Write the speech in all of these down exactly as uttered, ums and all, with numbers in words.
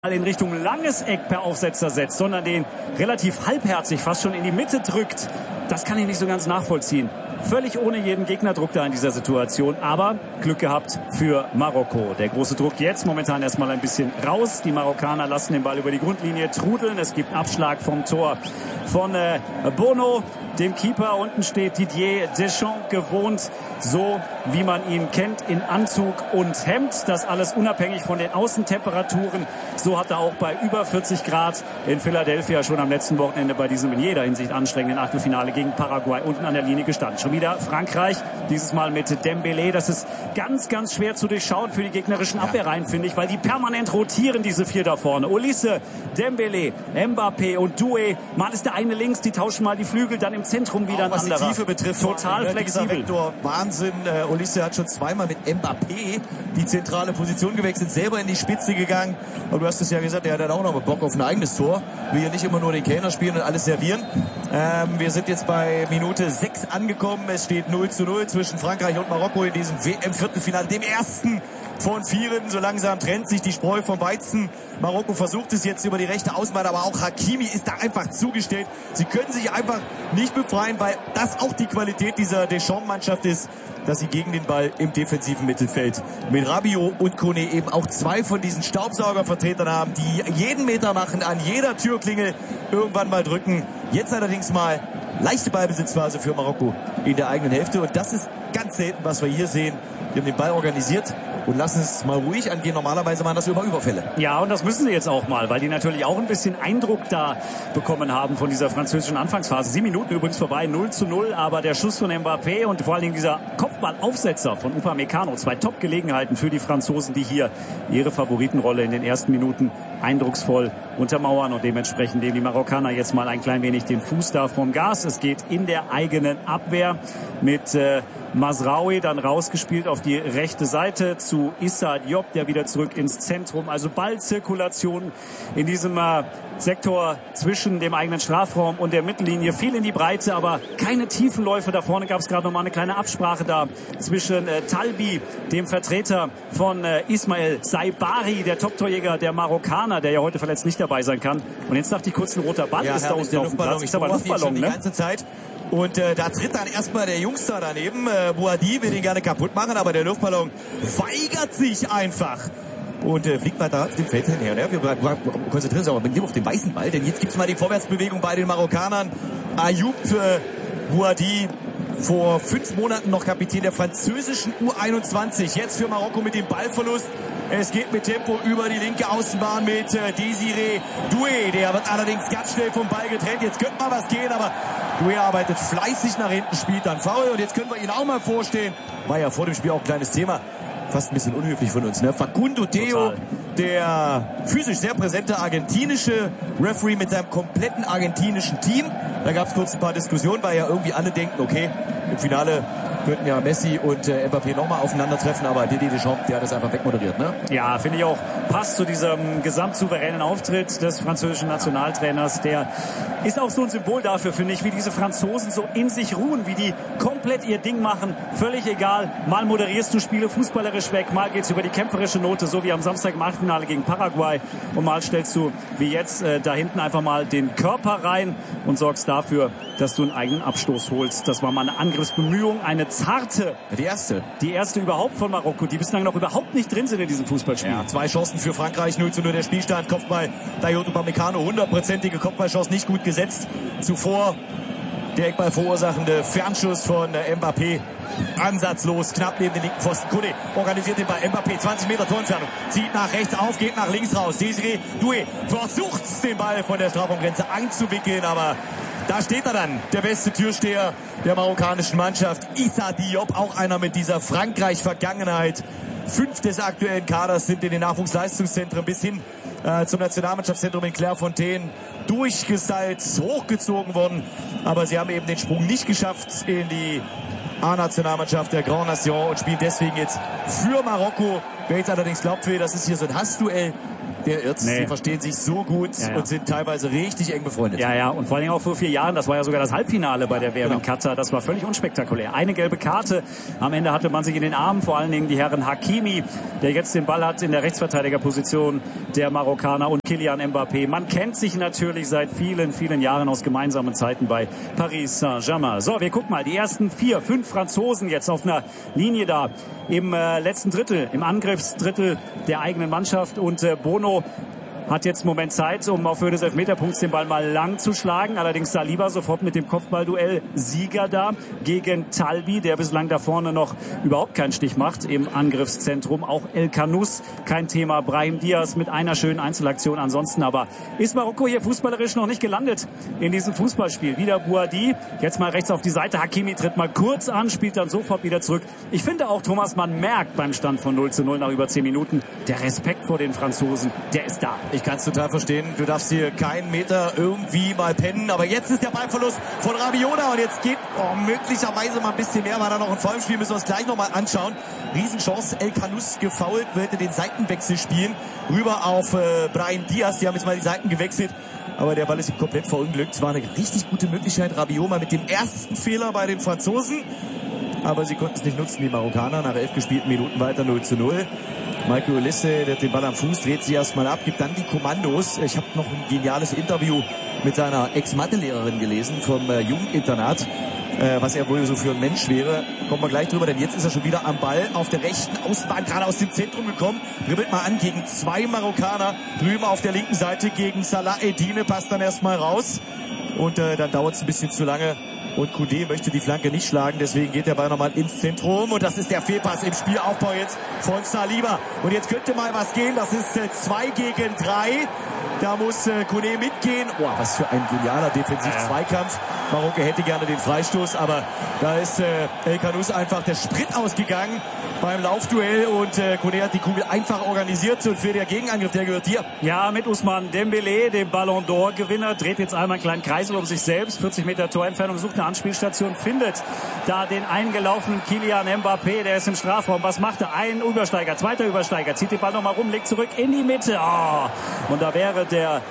in Richtung langes Eck per Aufsetzer setzt, sondern den relativ halbherzig fast schon in die Mitte drückt. Das kann ich nicht so ganz nachvollziehen. Völlig ohne jeden Gegnerdruck da in dieser Situation, aber Glück gehabt für Marokko. Der große Druck jetzt momentan erstmal ein bisschen raus. Die Marokkaner lassen den Ball über die Grundlinie trudeln. Es gibt Abschlag vom Tor von äh, Bono, dem Keeper. Unten steht Didier Deschamps, gewohnt, so wie man ihn kennt, in Anzug und Hemd. Das alles unabhängig von den Außentemperaturen. So hat er auch bei über vierzig Grad in Philadelphia schon am letzten Wochenende bei diesem in jeder Hinsicht anstrengenden Achtelfinale gegen Paraguay unten an der Linie gestanden. Schon wieder Frankreich, dieses Mal mit Dembélé. Das ist ganz, ganz schwer zu durchschauen für die gegnerischen Abwehrreihen, finde ich, weil die permanent rotieren, diese vier da vorne. Olise, Dembélé, Mbappé und Doué. Mal ist der eine links, die tauschen mal die Flügel, dann im Zentrum wieder ein was anderer. Was die Tiefe betrifft, total flexibel. Vektor, Wahnsinn. Äh, Olise hat schon zweimal mit Mbappé die zentrale Position gewechselt, selber in die Spitze gegangen. Aber du hast es ja gesagt, er hat auch noch Bock auf ein eigenes Tor. Will ja nicht immer nur den Kellner spielen und alles servieren. Ähm, wir sind jetzt bei Minute sechs angekommen. Es steht null zu null zwischen Frankreich und Marokko in diesem W M-Viertelfinale, dem ersten von vieren. So langsam trennt sich die Spreu vom Weizen. Marokko versucht es jetzt über die rechte Außenbahn, aber auch Hakimi ist da einfach zugestellt. Sie können sich einfach nicht befreien, weil das auch die Qualität dieser Deschamps-Mannschaft ist, dass sie gegen den Ball im defensiven Mittelfeld mit Rabiot und Koné eben auch zwei von diesen Staubsaugervertretern haben, die jeden Meter machen, an jeder Türklingel irgendwann mal drücken. Jetzt allerdings mal leichte Ballbesitzphase für Marokko in der eigenen Hälfte. Und das ist ganz selten, was wir hier sehen. Wir haben den Ball organisiert und lassen es mal ruhig angehen. Normalerweise waren das immer Überfälle. Ja, und das müssen sie jetzt auch mal, weil die natürlich auch ein bisschen Eindruck da bekommen haben von dieser französischen Anfangsphase. Sieben Minuten übrigens vorbei, null zu null, aber der Schuss von Mbappé und vor allen Dingen dieser Kopfballaufsetzer von Upamecano, zwei Top-Gelegenheiten für die Franzosen, die hier ihre Favoritenrolle in den ersten Minuten eindrucksvoll untermauern und dementsprechend nehmen die Marokkaner jetzt mal ein klein wenig den Fuß da vom Gas. Es geht in der eigenen Abwehr mit äh, Mazraoui dann rausgespielt auf die rechte Seite zu Issa Diop, der wieder zurück ins Zentrum. Also Ballzirkulation in diesem äh, Sektor zwischen dem eigenen Strafraum und der Mittellinie. Viel in die Breite, aber keine Tiefenläufe. Da vorne gab es gerade noch mal eine kleine Absprache da zwischen äh, Talbi, dem Vertreter von äh, Ismail Saibari, der Top-Torjäger der Marokkaner, der ja heute verletzt nicht dabei sein kann. Und jetzt dachte ich kurz, ein roter Ball ja, ist da unten auf dem Platz. Ist aber Luftballon, ne? Die ganze Zeit. Und äh, da tritt dann erstmal der Jungster daneben. Äh, Boadi will ihn gerne kaputt machen, aber der Luftballon weigert sich einfach. Und äh, fliegt weiter auf dem Feld hinher. Ne? Wir, wir konzentrieren uns aber mit dem auf den weißen Ball, denn jetzt gibt's mal die Vorwärtsbewegung bei den Marokkanern. Ayoub äh, Boadi, vor fünf Monaten noch Kapitän der französischen U einundzwanzig. Jetzt für Marokko mit dem Ballverlust. Es geht mit Tempo über die linke Außenbahn mit äh, Désiré Doué. Der wird allerdings ganz schnell vom Ball getrennt. Jetzt könnte mal was gehen, aber Doué arbeitet fleißig nach hinten, spielt dann faul. Und jetzt können wir ihn auch mal vorstellen. War ja vor dem Spiel auch ein kleines Thema. Fast ein bisschen unhöflich von uns, ne? Facundo Teo, der physisch sehr präsente argentinische Referee mit seinem kompletten argentinischen Team. Da gab es kurz ein paar Diskussionen, weil ja irgendwie alle denken, okay, im Finale könnten ja Messi und äh, Mbappé nochmal aufeinandertreffen, aber Didier Deschamps, der hat das einfach wegmoderiert, ne? Ja, finde ich auch, passt zu diesem gesamtsouveränen Auftritt des französischen Nationaltrainers. Der ist auch so ein Symbol dafür, finde ich, wie diese Franzosen so in sich ruhen, wie die komplett ihr Ding machen, völlig egal. Mal moderierst du Spiele fußballerisch weg, mal geht's über die kämpferische Note, so wie am Samstag im Halbfinale gegen Paraguay, und mal stellst du, wie jetzt, äh, da hinten einfach mal den Körper rein und sorgst dafür, dass du einen eigenen Abstoß holst. Das war mal eine Angriffsbemühung, eine zarte. Die erste. Die erste überhaupt von Marokko, die bislang noch überhaupt nicht drin sind in diesem Fußballspiel. Ja, zwei Chancen für Frankreich, null zu null der Spielstand. Kopfball, Dayot Upamecano, hundertprozentige Kopfballchance, nicht gut gesetzt. Zuvor der Eckball verursachende Fernschuss von äh, Mbappé. Ansatzlos, knapp neben den linken Pfosten. Koné organisiert den Ball. Mbappé, zwanzig Meter Torentfernung. Zieht nach rechts auf, geht nach links raus. Désiré Doué versucht, den Ball von der Strafraumgrenze anzuwickeln, aber da steht er dann, der beste Türsteher der marokkanischen Mannschaft. Issa Diop, auch einer mit dieser Frankreich-Vergangenheit. Fünf des aktuellen Kaders sind in den Nachwuchsleistungszentren bis hin äh, zum Nationalmannschaftszentrum in Clairefontaine durchgesalzt, hochgezogen worden. Aber sie haben eben den Sprung nicht geschafft in die A-Nationalmannschaft der Grand Nation und spielen deswegen jetzt für Marokko. Wer jetzt allerdings glaubt, das ist hier so ein Hassduell, der irrt. Nee. Sie verstehen sich so gut Ja, ja. und sind teilweise richtig eng befreundet. Ja, ja, und vor allem auch vor vier Jahren, das war ja sogar das Halbfinale bei der W M in Genau. Katar, das war völlig unspektakulär. Eine gelbe Karte, am Ende hatte man sich in den Armen, vor allen Dingen die Herren Hakimi, der jetzt den Ball hat in der Rechtsverteidigerposition der Marokkaner, und Kylian Mbappé. Man kennt sich natürlich seit vielen, vielen Jahren aus gemeinsamen Zeiten bei Paris Saint-Germain. So, wir gucken mal, die ersten vier, fünf Franzosen jetzt auf einer Linie da im äh, letzten Drittel, im Angriffsdrittel der eigenen Mannschaft, und äh, Bono hat jetzt einen Moment Zeit, um auf Höhe des Elfmeterpunkts den Ball mal lang zu schlagen. Allerdings Saliba sofort mit dem Kopfballduell Sieger da gegen Talbi, der bislang da vorne noch überhaupt keinen Stich macht im Angriffszentrum. Auch El Kanous, kein Thema. Brahim Diaz mit einer schönen Einzelaktion. Ansonsten aber ist Marokko hier fußballerisch noch nicht gelandet in diesem Fußballspiel. Wieder Bouhaddi, jetzt mal rechts auf die Seite. Hakimi tritt mal kurz an, spielt dann sofort wieder zurück. Ich finde auch, Thomas, man merkt beim Stand von null zu null nach über zehn Minuten, der Respekt vor den Franzosen, der ist da. Ich kann es total verstehen. Du darfst hier keinen Meter irgendwie mal pennen. Aber jetzt ist der Ballverlust von Rabiona. Und jetzt geht oh, möglicherweise mal ein bisschen mehr. War da noch ein Vollspiel. Müssen wir uns gleich nochmal anschauen. Riesenchance. El Kanous gefoult. Wollte den Seitenwechsel spielen. Rüber auf äh, Brahim Diaz. Die haben jetzt mal die Seiten gewechselt. Aber der Ball ist ihm komplett verunglückt. Es war eine richtig gute Möglichkeit. Rabiona mit dem ersten Fehler bei den Franzosen. Aber sie konnten es nicht nutzen, die Marokkaner. Nach elf gespielten Minuten weiter null zu null. Michael Olise, der hat den Ball am Fuß, dreht sie erstmal ab, gibt dann die Kommandos. Ich habe noch ein geniales Interview mit seiner Ex-Mathelehrerin gelesen vom äh, Jugendinternat, äh, was er wohl so für ein Mensch wäre. Kommen wir gleich drüber, denn jetzt ist er schon wieder am Ball auf der rechten Außenbahn, gerade aus dem Zentrum gekommen. Dribbelt mal an gegen zwei Marokkaner. Drüben auf der linken Seite gegen Salah Eddine, passt dann erstmal raus. Und äh, dann dauert es ein bisschen zu lange. Und Koundé möchte die Flanke nicht schlagen, deswegen geht der Ball nochmal ins Zentrum. Und das ist der Fehlpass im Spielaufbau jetzt von Saliba. Und jetzt könnte mal was gehen, das ist äh, zwei gegen drei. Da muss äh, Koundé mitgehen. Oh, was für ein genialer Defensiv-Zweikampf. Marokko hätte gerne den Freistoß, aber da ist äh, El Kanous einfach der Sprit ausgegangen beim Laufduell. Und äh, Koundé hat die Kugel einfach organisiert. Und für den Gegenangriff, der gehört dir. Ja, mit Ousmane Dembélé, dem Ballon d'Or-Gewinner, dreht jetzt einmal einen kleinen Kreisel um sich selbst. vierzig Meter Torentfernung, sucht eine Anspielstation, findet da den eingelaufenen Kylian Mbappé, der ist im Strafraum. Was macht er? Ein Übersteiger, zweiter Übersteiger, zieht den Ball nochmal rum, legt zurück in die Mitte. Oh. Und da wäre der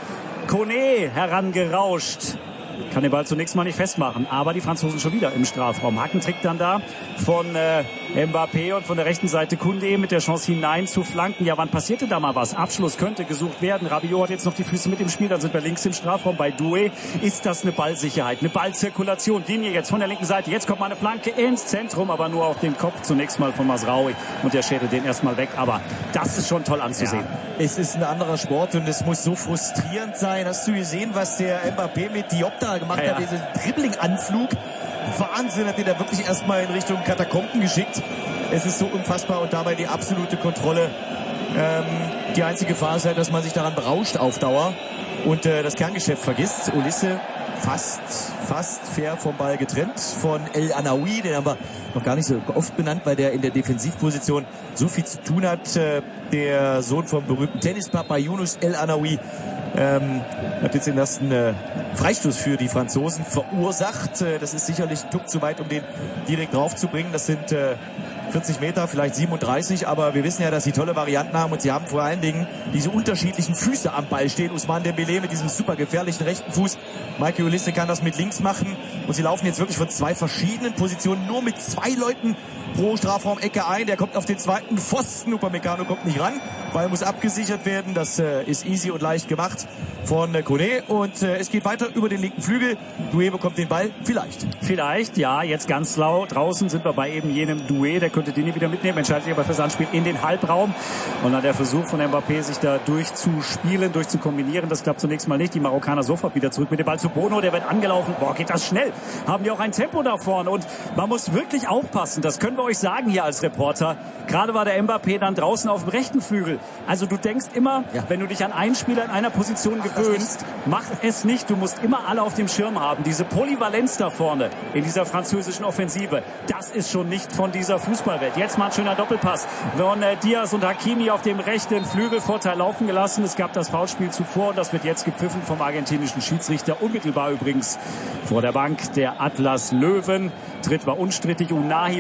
Koné herangerauscht. Kann den Ball zunächst mal nicht festmachen, aber die Franzosen schon wieder im Strafraum. Hackentrick dann da von äh, Mbappé und von der rechten Seite Koundé mit der Chance hinein zu flanken. Ja, wann passierte da mal was? Abschluss könnte gesucht werden. Rabiot hat jetzt noch die Füße mit im Spiel, dann sind wir links im Strafraum bei Doué. Ist das eine Ballsicherheit, eine Ballzirkulation? Linie jetzt von der linken Seite. Jetzt kommt mal eine Flanke ins Zentrum, aber nur auf den Kopf zunächst mal von Mazraoui. Und der schädelt den erstmal weg. Aber das ist schon toll anzusehen. Ja, es ist ein anderer Sport und es muss so frustrierend sein. Hast du gesehen, was der Mbappé mit Diop da gemacht ja, hat? Ja. Diesen Dribbling-Anflug. Wahnsinn, hat den da wirklich erstmal in Richtung Katakomben geschickt. Es ist so unfassbar und dabei die absolute Kontrolle. Ähm, die einzige Gefahr ist halt, dass man sich daran berauscht auf Dauer und äh, das Kerngeschäft vergisst. Olise fast, fast fair vom Ball getrennt von El Anaoui, den haben wir noch gar nicht so oft benannt, weil der in der Defensivposition so viel zu tun hat. Äh, der Sohn vom berühmten Tennispapa Yunus El Anaoui ähm, hat jetzt den ersten äh, Freistoß für die Franzosen verursacht. Äh, das ist sicherlich ein Tuck zu weit, um den direkt draufzubringen. Das sind äh, vierzig Meter, vielleicht siebenunddreißig, aber wir wissen ja, dass sie tolle Varianten haben und sie haben vor allen Dingen diese unterschiedlichen Füße am Ball stehen. Ousmane Dembélé mit diesem super gefährlichen rechten Fuß. Michael Olise kann das mit links machen und sie laufen jetzt wirklich von zwei verschiedenen Positionen nur mit zwei Leuten pro Strafraumecke ein. Der kommt auf den zweiten Pfosten. Upamecano kommt nicht ran. Ball muss abgesichert werden. Das äh, ist easy und leicht gemacht von äh, Koné. Und äh, es geht weiter über den linken Flügel. Doué bekommt den Ball. Vielleicht. Vielleicht, ja. Jetzt ganz laut. Draußen sind wir bei eben jenem Doué. Der könnte den hier wieder mitnehmen. Entscheidet sich aber fürs Anspiel in den Halbraum. Und dann der Versuch von Mbappé, sich da durchzuspielen, durchzukombinieren. Das klappt zunächst mal nicht. Die Marokkaner sofort wieder zurück mit dem Ball zu Bono. Der wird angelaufen. Boah, geht das schnell. Haben die auch ein Tempo da vorne. Und man muss wirklich aufpassen. Das können wir euch sagen hier als Reporter. Gerade war der Mbappé dann draußen auf dem rechten Flügel. Also du denkst immer, ja, wenn du dich an einen Spieler in einer Position gewöhnst, mach es nicht. Du musst immer alle auf dem Schirm haben. Diese Polyvalenz da vorne in dieser französischen Offensive, das ist schon nicht von dieser Fußballwelt. Jetzt mal ein schöner Doppelpass von äh, Diaz und Hakimi auf dem rechten Flügelvorteil laufen gelassen. Es gab das Foulspiel zuvor und das wird jetzt gepfiffen vom argentinischen Schiedsrichter. Unmittelbar übrigens vor der Bank der Atlas Löwen. Tritt war unstrittig. Unahi war es, der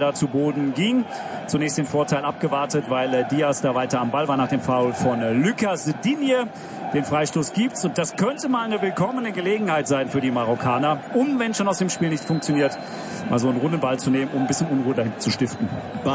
da zu Boden ging. Zunächst den Vorteil abgewartet, weil äh, Diaz da weiter am Ball war nach dem Foul von äh, Lucas Digne. Den Freistoß gibt's und das könnte mal eine willkommene Gelegenheit sein für die Marokkaner, um, wenn schon aus dem Spiel nicht funktioniert, mal so einen runden Ball zu nehmen, um ein bisschen Unruhe dahin zu stiften.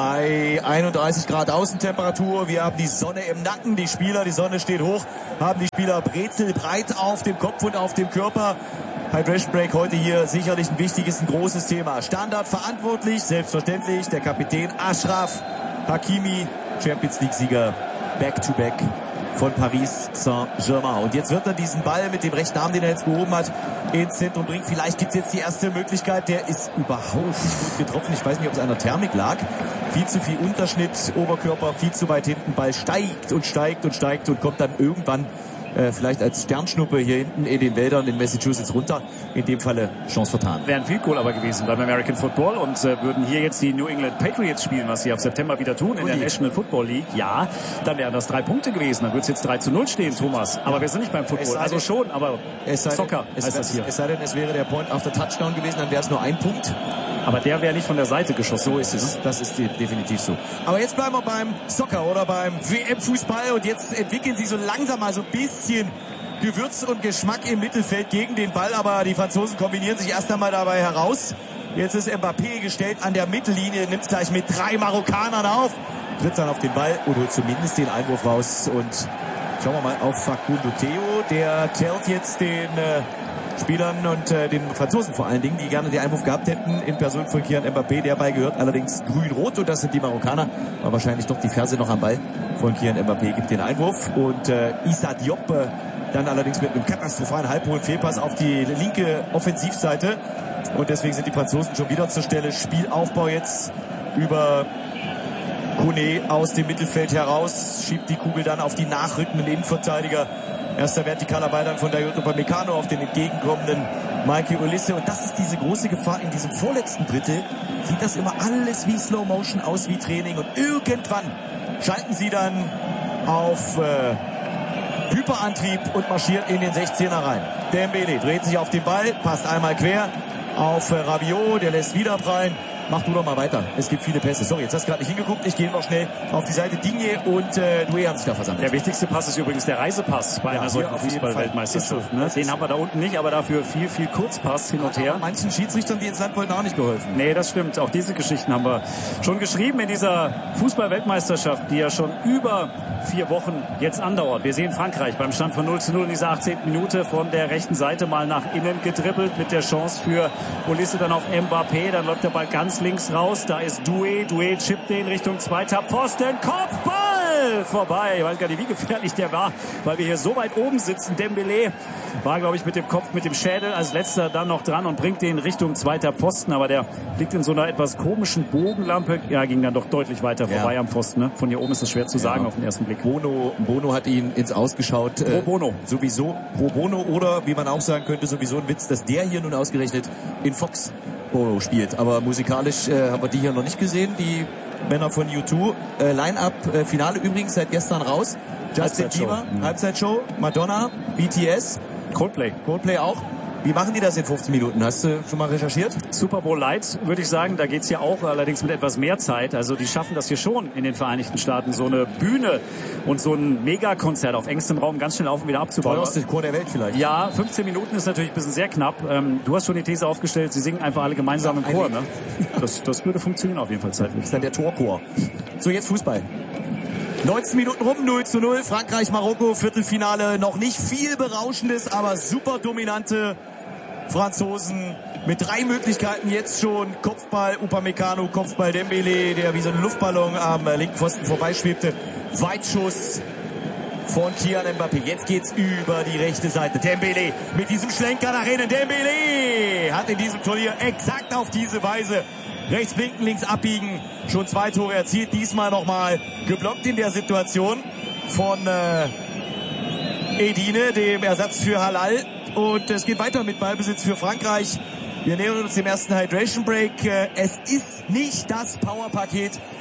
Bei einunddreißig Grad Außentemperatur, wir haben die Sonne im Nacken, die Spieler, die Sonne steht hoch, haben die Spieler brezelbreit auf dem Kopf und auf dem Körper. Hydration Break heute hier sicherlich ein wichtiges, ein großes Thema. Standard verantwortlich, selbstverständlich, der Kapitän Achraf Hakimi, Champions League Sieger, Back-to-Back von Paris Saint-Germain. Und jetzt wird er diesen Ball mit dem rechten Arm, den er jetzt gehoben hat, ins Zentrum bringen. Vielleicht gibt es jetzt die erste Möglichkeit. Der ist überhaupt nicht gut getroffen. Ich weiß nicht, ob es an der Thermik lag. Viel zu viel Unterschnitt, Oberkörper viel zu weit hinten. Ball steigt und steigt und steigt und kommt dann irgendwann äh, vielleicht als Sternschnuppe hier hinten in den Wäldern in Massachusetts runter. In dem Falle Chance vertan. Wäre ein Field Goal aber gewesen beim American Football und äh, würden hier jetzt die New England Patriots spielen, was sie ab September wieder tun in der National Football League. Ja, dann wären das drei Punkte gewesen. Dann würde es jetzt drei zu null stehen, Thomas. Aber wir sind nicht beim Football. Also schon, aber Soccer heißt das hier. Es sei denn, es wäre der Point after Touchdown gewesen, dann wäre es nur ein Punkt. Aber der wäre nicht von der Seite geschossen. So ist es. Das ist definitiv so. Aber jetzt bleiben wir beim Soccer oder beim W M-Fußball und jetzt entwickeln sie so langsam mal so ein bisschen Gewürz und Geschmack im Mittelfeld gegen den Ball, aber die Franzosen kombinieren sich erst einmal dabei heraus. Jetzt ist Mbappé gestellt an der Mittellinie, nimmt gleich mit drei Marokkanern auf, tritt dann auf den Ball und holt zumindest den Einwurf raus. Und schauen wir mal auf Facundo Theo, der tellt jetzt den äh, Spielern und äh, den Franzosen vor allen Dingen, die gerne den Einwurf gehabt hätten, in Person von Kylian Mbappé. Der Ball gehört allerdings grün-rot und das sind die Marokkaner. War wahrscheinlich doch die Ferse noch am Ball von Kylian Mbappé, gibt den Einwurf. Und äh, Issa Diop äh, dann allerdings mit einem katastrophalen halbhohen Fehlpass auf die linke Offensivseite. Und deswegen sind die Franzosen schon wieder zur Stelle. Spielaufbau jetzt über Kone aus dem Mittelfeld heraus. Schiebt die Kugel dann auf die nachrückenden Innenverteidiger. Erster vertikaler Ball dann von Dayot Upamecano auf den entgegenkommenden Mikey Olise. Und das ist diese große Gefahr in diesem vorletzten Drittel. Sieht das immer alles wie Slow Motion aus, wie Training. Und irgendwann schalten sie dann auf äh, Hyperantrieb und marschiert in den sechzehner rein. Dembele dreht sich auf den Ball, passt einmal quer auf Rabiot, der lässt wieder prallen. Mach du doch mal weiter. Es gibt viele Pässe. Sorry, jetzt hast du gerade nicht hingeguckt. Ich gehe noch schnell auf die Seite. Digne und äh, Doué haben sich da versammelt. Der wichtigste Pass ist übrigens der Reisepass bei ja, einer solchen Fußball-Weltmeisterschaft. Ne? Den haben wir da unten nicht, aber dafür viel, viel Kurzpass hin und her. Aber manchen Schiedsrichtern, die ins Land wollten, auch nicht geholfen. Nee, das stimmt. Auch diese Geschichten haben wir schon geschrieben in dieser Fußball-Weltmeisterschaft, die ja schon über vier Wochen jetzt andauert. Wir sehen Frankreich beim Stand von null zu null in dieser achtzehnten Minute von der rechten Seite mal nach innen gedribbelt mit der Chance für Olise dann auf Mbappé. Dann läuft der Ball ganz links raus. Da ist Doué. Doué chippt den Richtung zweiter Pfosten. Kopfball! Vorbei. Ich weiß gar nicht, wie gefährlich der war, weil wir hier so weit oben sitzen. Dembélé war, glaube ich, mit dem Kopf, mit dem Schädel als letzter dann noch dran und bringt den Richtung zweiter Pfosten. Aber der liegt in so einer etwas komischen Bogenlampe. Ja, ging dann doch deutlich weiter vorbei ja. am Pfosten. Ne? Von hier oben ist das schwer zu sagen ja. auf den ersten Blick. Bono, Bono hat ihn ins Ausgeschaut. Pro Bono. Äh, sowieso Pro Bono oder, wie man auch sagen könnte, sowieso ein Witz, dass der hier nun ausgerechnet in Fox Bono spielt. Aber musikalisch äh, haben wir die hier noch nicht gesehen. Die Männer von U zwei. Äh, Line-Up, äh, Finale übrigens seit gestern raus. Justin Bieber, mhm. Halbzeitshow, Madonna, B T S. Coldplay. Coldplay auch. Wie machen die das in fünfzehn Minuten? Hast du schon mal recherchiert? Super Bowl Light, würde ich sagen. Da geht's ja auch, allerdings mit etwas mehr Zeit. Also die schaffen das hier schon in den Vereinigten Staaten, so eine Bühne und so ein Megakonzert auf engstem Raum ganz schnell auf und wieder abzubauen. Teuerste Chor der Welt vielleicht. Ja, fünfzehn Minuten ist natürlich ein bisschen sehr knapp. Ähm, du hast schon die These aufgestellt, sie singen einfach alle gemeinsam im Chor. Ne? Das, das würde funktionieren auf jeden Fall zeitlich. Das ist dann der Torchor. So, jetzt Fußball. neunzehn Minuten rum, null zu null. Frankreich, Marokko, Viertelfinale. Noch nicht viel Berauschendes, aber super dominante Franzosen mit drei Möglichkeiten jetzt schon. Kopfball Upamecano, Kopfball Dembele, der wie so ein Luftballon am linken Pfosten vorbeischwebte. Weitschuss von Kylian Mbappé. Jetzt geht's über die rechte Seite. Dembele mit diesem Schlenker nach innen. Dembele hat in diesem Turnier exakt auf diese Weise rechts blinken, links abbiegen. Schon zwei Tore erzielt. Diesmal nochmal geblockt in der Situation von äh, Edine, dem Ersatz für Halal. Und es geht weiter mit Ballbesitz für Frankreich. Wir nähern uns dem ersten Hydration Break. Es ist nicht das Powerpaket.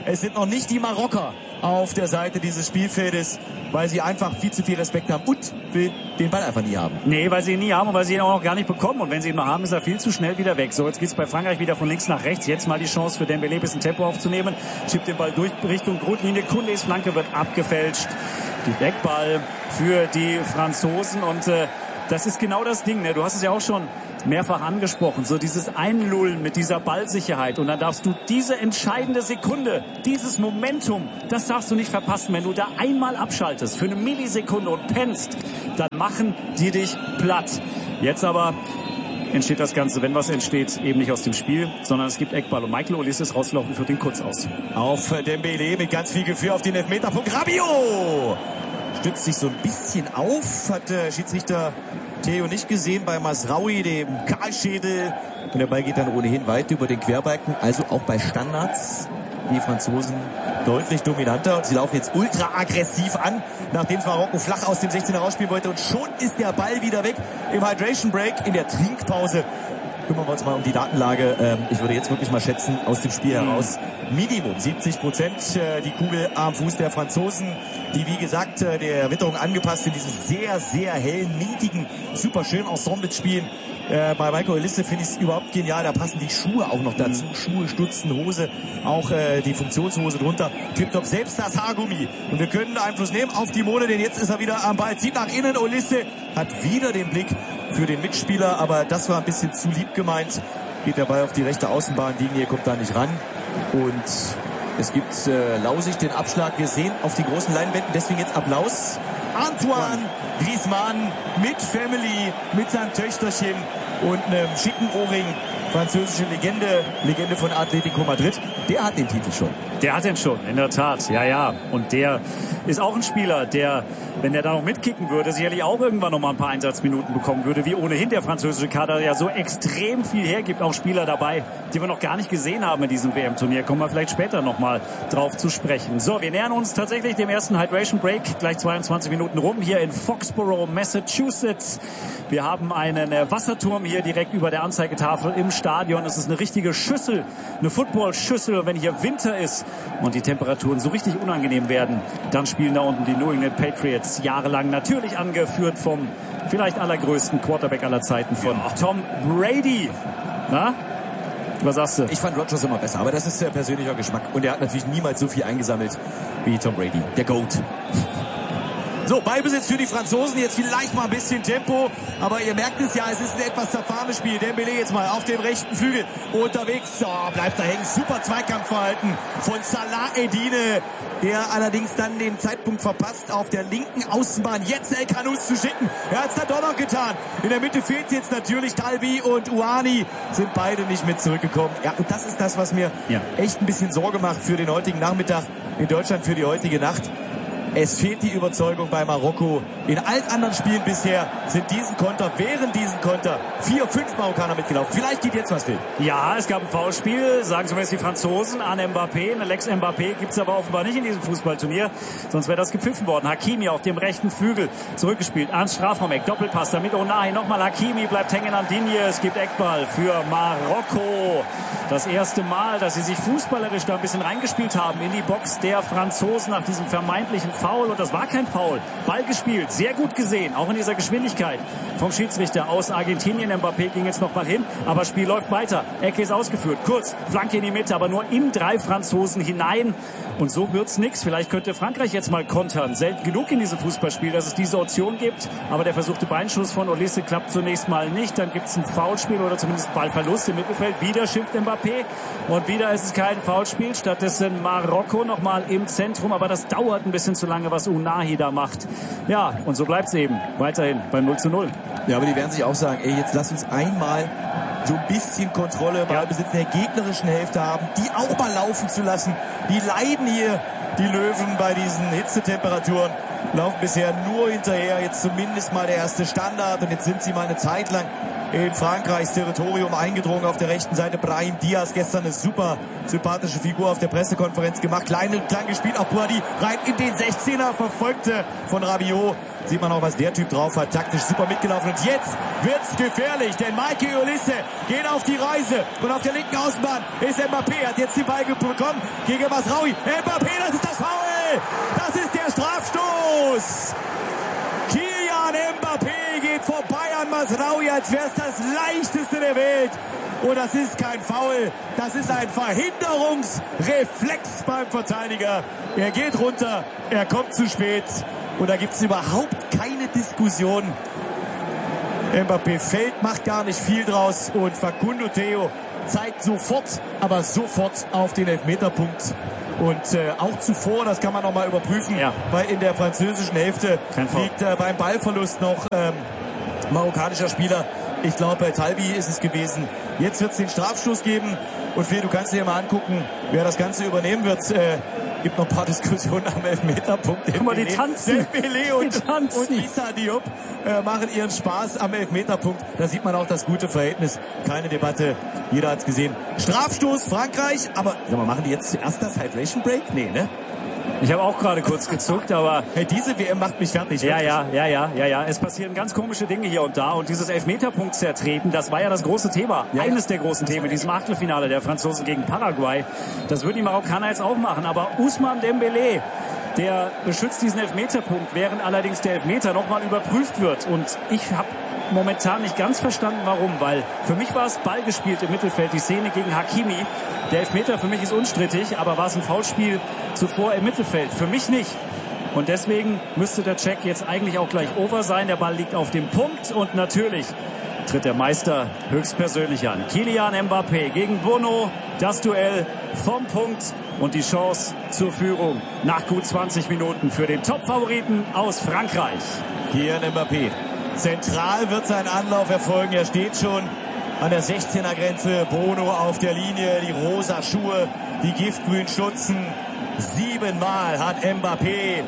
Es sind noch nicht die Marokker auf der Seite dieses Spielfeldes, weil sie einfach viel zu viel Respekt haben und will den Ball einfach nie haben. Nee, weil sie ihn nie haben und weil sie ihn auch noch gar nicht bekommen. Und wenn sie ihn noch haben, ist er viel zu schnell wieder weg. So, jetzt geht's bei Frankreich wieder von links nach rechts. Jetzt mal die Chance für Dembélé, ein bisschen Tempo aufzunehmen. Schiebt den Ball durch Richtung Grundlinie. Koundés Flanke wird abgefälscht. Die Eckball für die Franzosen. Und äh, das ist genau das Ding. Ne? Du hast es ja auch schon mehrfach angesprochen, so dieses Einlullen mit dieser Ballsicherheit, und dann darfst du diese entscheidende Sekunde, dieses Momentum, das darfst du nicht verpassen. Wenn du da einmal abschaltest für eine Millisekunde und pennst, dann machen die dich platt. Jetzt aber entsteht das Ganze, wenn was entsteht, eben nicht aus dem Spiel, sondern es gibt Eckball und Michael Olise ist rausgelaufen, führt den kurz aus. Auf Dembélé mit ganz viel Gefühl auf den Elfmeterpunkt. Rabiot stützt sich so ein bisschen auf, hat äh, Schiedsrichter Theo nicht gesehen bei Masraoui, dem Kahlschädel. Und der Ball geht dann ohnehin weit über den Querbalken. Also auch bei Standards die Franzosen deutlich dominanter. Und sie laufen jetzt ultra aggressiv an, nachdem Marokko flach aus dem sechzehner rausspielen wollte. Und schon ist der Ball wieder weg im Hydration Break, in der Trinkpause. Kümmern wir uns mal um die Datenlage. Ähm, ich würde jetzt wirklich mal schätzen, aus dem Spiel heraus Minimum siebzig Prozent äh, die Kugel am Fuß der Franzosen, die wie gesagt äh, der Witterung angepasst in diesem sehr, sehr hellen, mintigen, super schönen Ensemble spielen. Äh, bei Michael Olise finde ich es überhaupt genial. Da passen die Schuhe auch noch dazu. Mhm. Schuhe, Stutzen, Hose, auch äh, die Funktionshose drunter. Tipptopp, selbst das Haargummi. Und wir können Einfluss nehmen auf die Mode, denn jetzt ist er wieder am Ball. Zieht nach innen. Olise hat wieder den Blick für den Mitspieler, aber das war ein bisschen zu lieb gemeint. Geht der Ball auf die rechte Außenbahnlinie, kommt da nicht ran. Und es gibt äh, lausig den Abschlag. Wir sehen auf die großen Leinwänden, deswegen jetzt Applaus. Antoine Griezmann mit Family, mit seinem Töchterchen und einem schicken Ohrring. Französische Legende, Legende von Atletico Madrid. Der hat den Titel schon. Der hat den schon, in der Tat. Ja, ja. Und der ist auch ein Spieler, der, wenn der da noch mitkicken würde, sicherlich auch irgendwann noch mal ein paar Einsatzminuten bekommen würde, wie ohnehin der französische Kader ja so extrem viel hergibt. Auch Spieler dabei, die wir noch gar nicht gesehen haben in diesem W M-Turnier. Kommen wir vielleicht später noch mal drauf zu sprechen. So, wir nähern uns tatsächlich dem ersten Hydration Break. Gleich zweiundzwanzig Minuten rum hier in Foxborough, Massachusetts. Wir haben einen Wasserturm hier direkt über der Anzeigetafel im Stadion. Es ist eine richtige Schüssel, eine Football-Schüssel. Und wenn hier Winter ist und die Temperaturen so richtig unangenehm werden, dann spielen da unten die New England Patriots jahrelang, natürlich angeführt vom vielleicht allergrößten Quarterback aller Zeiten, von ja. Tom Brady. Na? Was sagst du? Ich fand Rodgers immer besser, aber das ist äh, persönlicher Geschmack. Und er hat natürlich niemals so viel eingesammelt wie Tom Brady, der GOAT. So, Ballbesitz für die Franzosen, jetzt vielleicht mal ein bisschen Tempo, aber ihr merkt es ja, es ist ein etwas zerfahrenes Spiel. Dembélé jetzt mal auf dem rechten Flügel unterwegs, oh, bleibt da hängen, super Zweikampfverhalten von Salah Eddine, der allerdings dann den Zeitpunkt verpasst, auf der linken Außenbahn jetzt El Khanous zu schicken. Er hat es dann doch noch getan. In der Mitte fehlt jetzt natürlich Talbi und Ouani, sind beide nicht mit zurückgekommen. Ja, und das ist das, was mir ja. echt ein bisschen Sorge macht für den heutigen Nachmittag in Deutschland, für die heutige Nacht. Es fehlt die Überzeugung bei Marokko. In allen anderen Spielen bisher sind diesen Konter, während diesen Konter, vier, fünf Marokkaner mitgelaufen. Vielleicht geht jetzt was will. Ja, es gab ein Foulspiel, sagen zumindest die Franzosen, an Mbappé. Eine Lex Mbappé gibt's aber offenbar nicht in diesem Fußballturnier. Sonst wäre das gepfiffen worden. Hakimi auf dem rechten Flügel zurückgespielt ans Strafraumeck. Doppelpass, damit Ounahi nochmal. Hakimi bleibt hängen an Digne. Es gibt Eckball für Marokko. Das erste Mal, dass sie sich fußballerisch da ein bisschen reingespielt haben in die Box der Franzosen nach diesem vermeintlichen Foul. Und das war kein Foul. Ball gespielt, sehr gut gesehen, auch in dieser Geschwindigkeit vom Schiedsrichter aus Argentinien. Mbappé ging jetzt nochmal hin, aber Spiel läuft weiter. Ecke ist ausgeführt, kurz, Flanke in die Mitte, aber nur in drei Franzosen hinein. Und so wird's nix. Vielleicht könnte Frankreich jetzt mal kontern. Selten genug in diesem Fußballspiel, dass es diese Option gibt. Aber der versuchte Beinschuss von Olise klappt zunächst mal nicht. Dann gibt's ein Foulspiel oder zumindest Ballverlust im Mittelfeld. Wieder schimpft Mbappé. Und wieder ist es kein Foulspiel. Stattdessen Marokko nochmal im Zentrum. Aber das dauert ein bisschen zu lange, was Ounahi da macht. Ja, und so bleibt's eben weiterhin beim null zu null. Ja, aber die werden sich auch sagen, ey, jetzt lass uns einmal so ein bisschen Kontrolle, Ballbesitz in der gegnerischen Hälfte haben, die auch mal laufen zu lassen. Die leiden hier, die Löwen, bei diesen Hitzetemperaturen. Laufen bisher nur hinterher, jetzt zumindest mal der erste Standard und jetzt sind sie mal eine Zeit lang in Frankreichs Territorium eingedrungen auf der rechten Seite. Brahim Diaz gestern eine super sympathische Figur auf der Pressekonferenz gemacht. Klein und klein gespielt, auch Boadi rein in den sechzehner, verfolgte von Rabiot. Sieht man auch, was der Typ drauf hat. Taktisch super mitgelaufen. Und jetzt wird's gefährlich, denn Mikey Olise geht auf die Reise. Und auf der linken Außenbahn ist Mbappé, hat jetzt den Ball bekommen gegen Masraoui. Mbappé, das ist das Foul! Das ist der Strafstoß! Kylian Mbappé geht vorbei an Masraoui, als wäre es das leichteste der Welt. Und das ist kein Foul, das ist ein Verhinderungsreflex beim Verteidiger. Er geht runter, er kommt zu spät. Und da gibt es überhaupt keine Diskussion. Mbappé fällt, macht gar nicht viel draus. Und Facundo Theo zeigt sofort, aber sofort auf den Elfmeterpunkt. Und äh, auch zuvor, das kann man noch mal überprüfen, ja. Weil in der französischen Hälfte liegt äh, beim Ballverlust noch ähm, marokkanischer Spieler. Ich glaube, Talbi ist es gewesen. Jetzt wird es den Strafstoß geben. Und Phil, du kannst dir mal angucken, wer das Ganze übernehmen wird. Äh, gibt noch ein paar Diskussionen am Elfmeterpunkt. Guck mal, die tanzen. Dembélé und, die tanzen. und Issa Diop äh, machen ihren Spaß am Elfmeterpunkt. Da sieht man auch das gute Verhältnis. Keine Debatte. Jeder hat's gesehen. Strafstoß Frankreich. Aber sag mal, machen die jetzt zuerst das Hydration Break? Nee, ne? Ich habe auch gerade kurz gezuckt, aber... Hey, diese W M macht mich fertig. Ja, ja, ja, ja, ja, ja. Es passieren ganz komische Dinge hier und da. Und dieses Elfmeterpunkt zertreten, das war ja das große Thema. Ja, Eines ja. der großen Themen in diesem Achtelfinale der Franzosen gegen Paraguay. Das würden die Marokkaner jetzt auch machen. Aber Ousmane Dembélé, der beschützt diesen Elfmeterpunkt, während allerdings der Elfmeter nochmal überprüft wird. Und ich habe momentan nicht ganz verstanden, warum. Weil für mich war es Ball gespielt im Mittelfeld, die Szene gegen Hakimi. Der Elfmeter für mich ist unstrittig, aber war es ein Foulspiel zuvor im Mittelfeld? Für mich nicht. Und deswegen müsste der Check jetzt eigentlich auch gleich over sein. Der Ball liegt auf dem Punkt und natürlich tritt der Meister höchstpersönlich an. Kylian Mbappé gegen Bono. Das Duell vom Punkt und die Chance zur Führung nach gut zwanzig Minuten für den Top-Favoriten aus Frankreich. Kylian Mbappé. Zentral wird sein Anlauf erfolgen. Er steht schon an der sechzehner Grenze, Bono auf der Linie, die rosa Schuhe, die giftgrünen Stutzen. Siebenmal hat Mbappé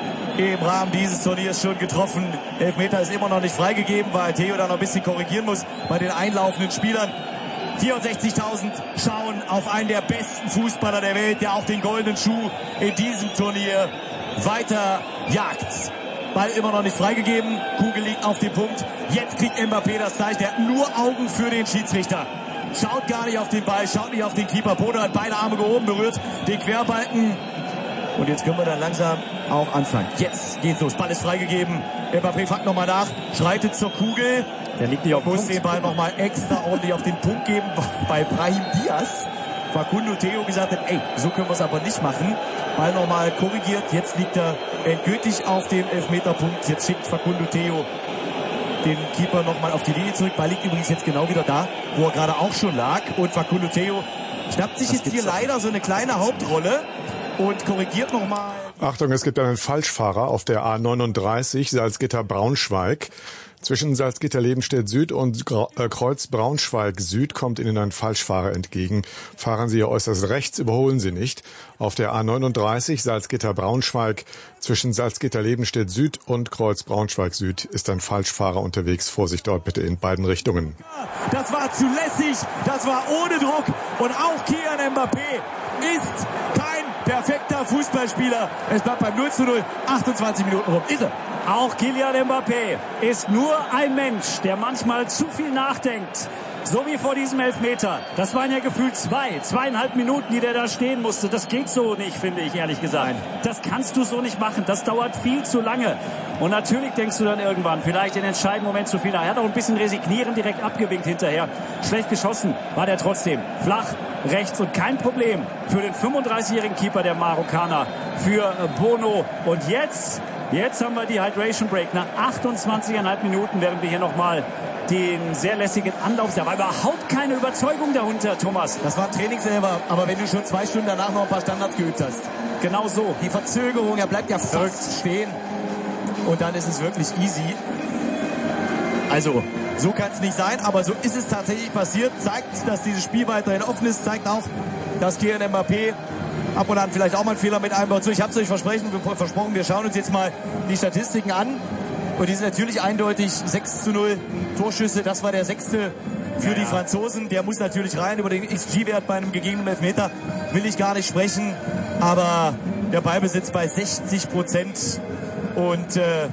im Rahmen dieses Turniers schon getroffen. Elfmeter ist immer noch nicht freigegeben, weil Theo da noch ein bisschen korrigieren muss bei den einlaufenden Spielern. vierundsechzigtausend schauen auf einen der besten Fußballer der Welt, der auch den goldenen Schuh in diesem Turnier weiter jagt. Ball immer noch nicht freigegeben. Kugel liegt auf dem Punkt. Jetzt kriegt Mbappé das Zeichen. Er hat nur Augen für den Schiedsrichter. Schaut gar nicht auf den Ball, schaut nicht auf den Keeper. Bono hat beide Arme gehoben, berührt den Querbalken. Und jetzt können wir dann langsam auch anfangen. Jetzt geht's los. Ball ist freigegeben. Mbappé fragt nochmal nach, schreitet zur Kugel. Der liegt nicht auf Muss den Ball nochmal extra ordentlich auf den Punkt geben bei Brahim Diaz. Facundo Theo gesagt hat, ey, so können wir es aber nicht machen. Ball nochmal korrigiert. Jetzt liegt er endgültig auf dem Elfmeterpunkt. Jetzt schickt Facundo Theo den Keeper nochmal auf die Linie zurück. Ball liegt übrigens jetzt genau wieder da, wo er gerade auch schon lag. Und Facundo Theo schnappt sich das jetzt hier leider so eine kleine Hauptrolle und korrigiert nochmal. Achtung, es gibt einen Falschfahrer auf der A neununddreißig, Salzgitter-Braunschweig. Zwischen Salzgitter-Lebenstedt Süd und Kreuz Braunschweig Süd kommt Ihnen ein Falschfahrer entgegen. Fahren Sie äußerst rechts, überholen Sie nicht. Auf der A neununddreißig Salzgitter-Braunschweig zwischen Salzgitter-Lebenstedt Süd und Kreuz Braunschweig Süd ist ein Falschfahrer unterwegs. Vorsicht dort bitte in beiden Richtungen. Das war zu lässig, das war ohne Druck und auch Kylian Mbappé ist kein perfekter Fußballspieler. Es bleibt beim null zu null, achtundzwanzig Minuten rum. Irre. Auch Kylian Mbappé ist nur ein Mensch, der manchmal zu viel nachdenkt. So wie vor diesem Elfmeter. Das waren ja gefühlt zwei, zweieinhalb Minuten, die der da stehen musste. Das geht so nicht, finde ich, ehrlich gesagt. Nein. Das kannst du so nicht machen. Das dauert viel zu lange. Und natürlich denkst du dann irgendwann, vielleicht in entscheidenden Moment zu viel nach. Er hat auch ein bisschen resignieren direkt abgewinkt hinterher. Schlecht geschossen war der trotzdem. Flach, rechts und kein Problem für den fünfunddreißigjährigen Keeper der Marokkaner, für Bono. Und jetzt, jetzt haben wir die Hydration Break nach achtundzwanzig Komma fünf Minuten, während wir hier nochmal den sehr lässigen Anlauf. Da war überhaupt keine Überzeugung darunter, Thomas. Das war Training selber, aber wenn du schon zwei Stunden danach noch ein paar Standards geübt hast. Genau so. Die Verzögerung, er bleibt ja fast stehen. Und dann ist es wirklich easy. Also, so kann es nicht sein, aber so ist es tatsächlich passiert. Zeigt, dass dieses Spiel weiterhin offen ist. Zeigt auch, dass Kylian Mbappé ab und an vielleicht auch mal einen Fehler mit einbaut. So, ich habe es euch versprochen, versprochen, wir schauen uns jetzt mal die Statistiken an. Und die sind natürlich eindeutig sechs zu null Torschüsse. Das war der sechste für ja, die Franzosen. Der muss natürlich rein. Über den X G-Wert bei einem gegebenen Elfmeter will ich gar nicht sprechen. Aber der Ballbesitz bei sechzig Prozent. Und äh,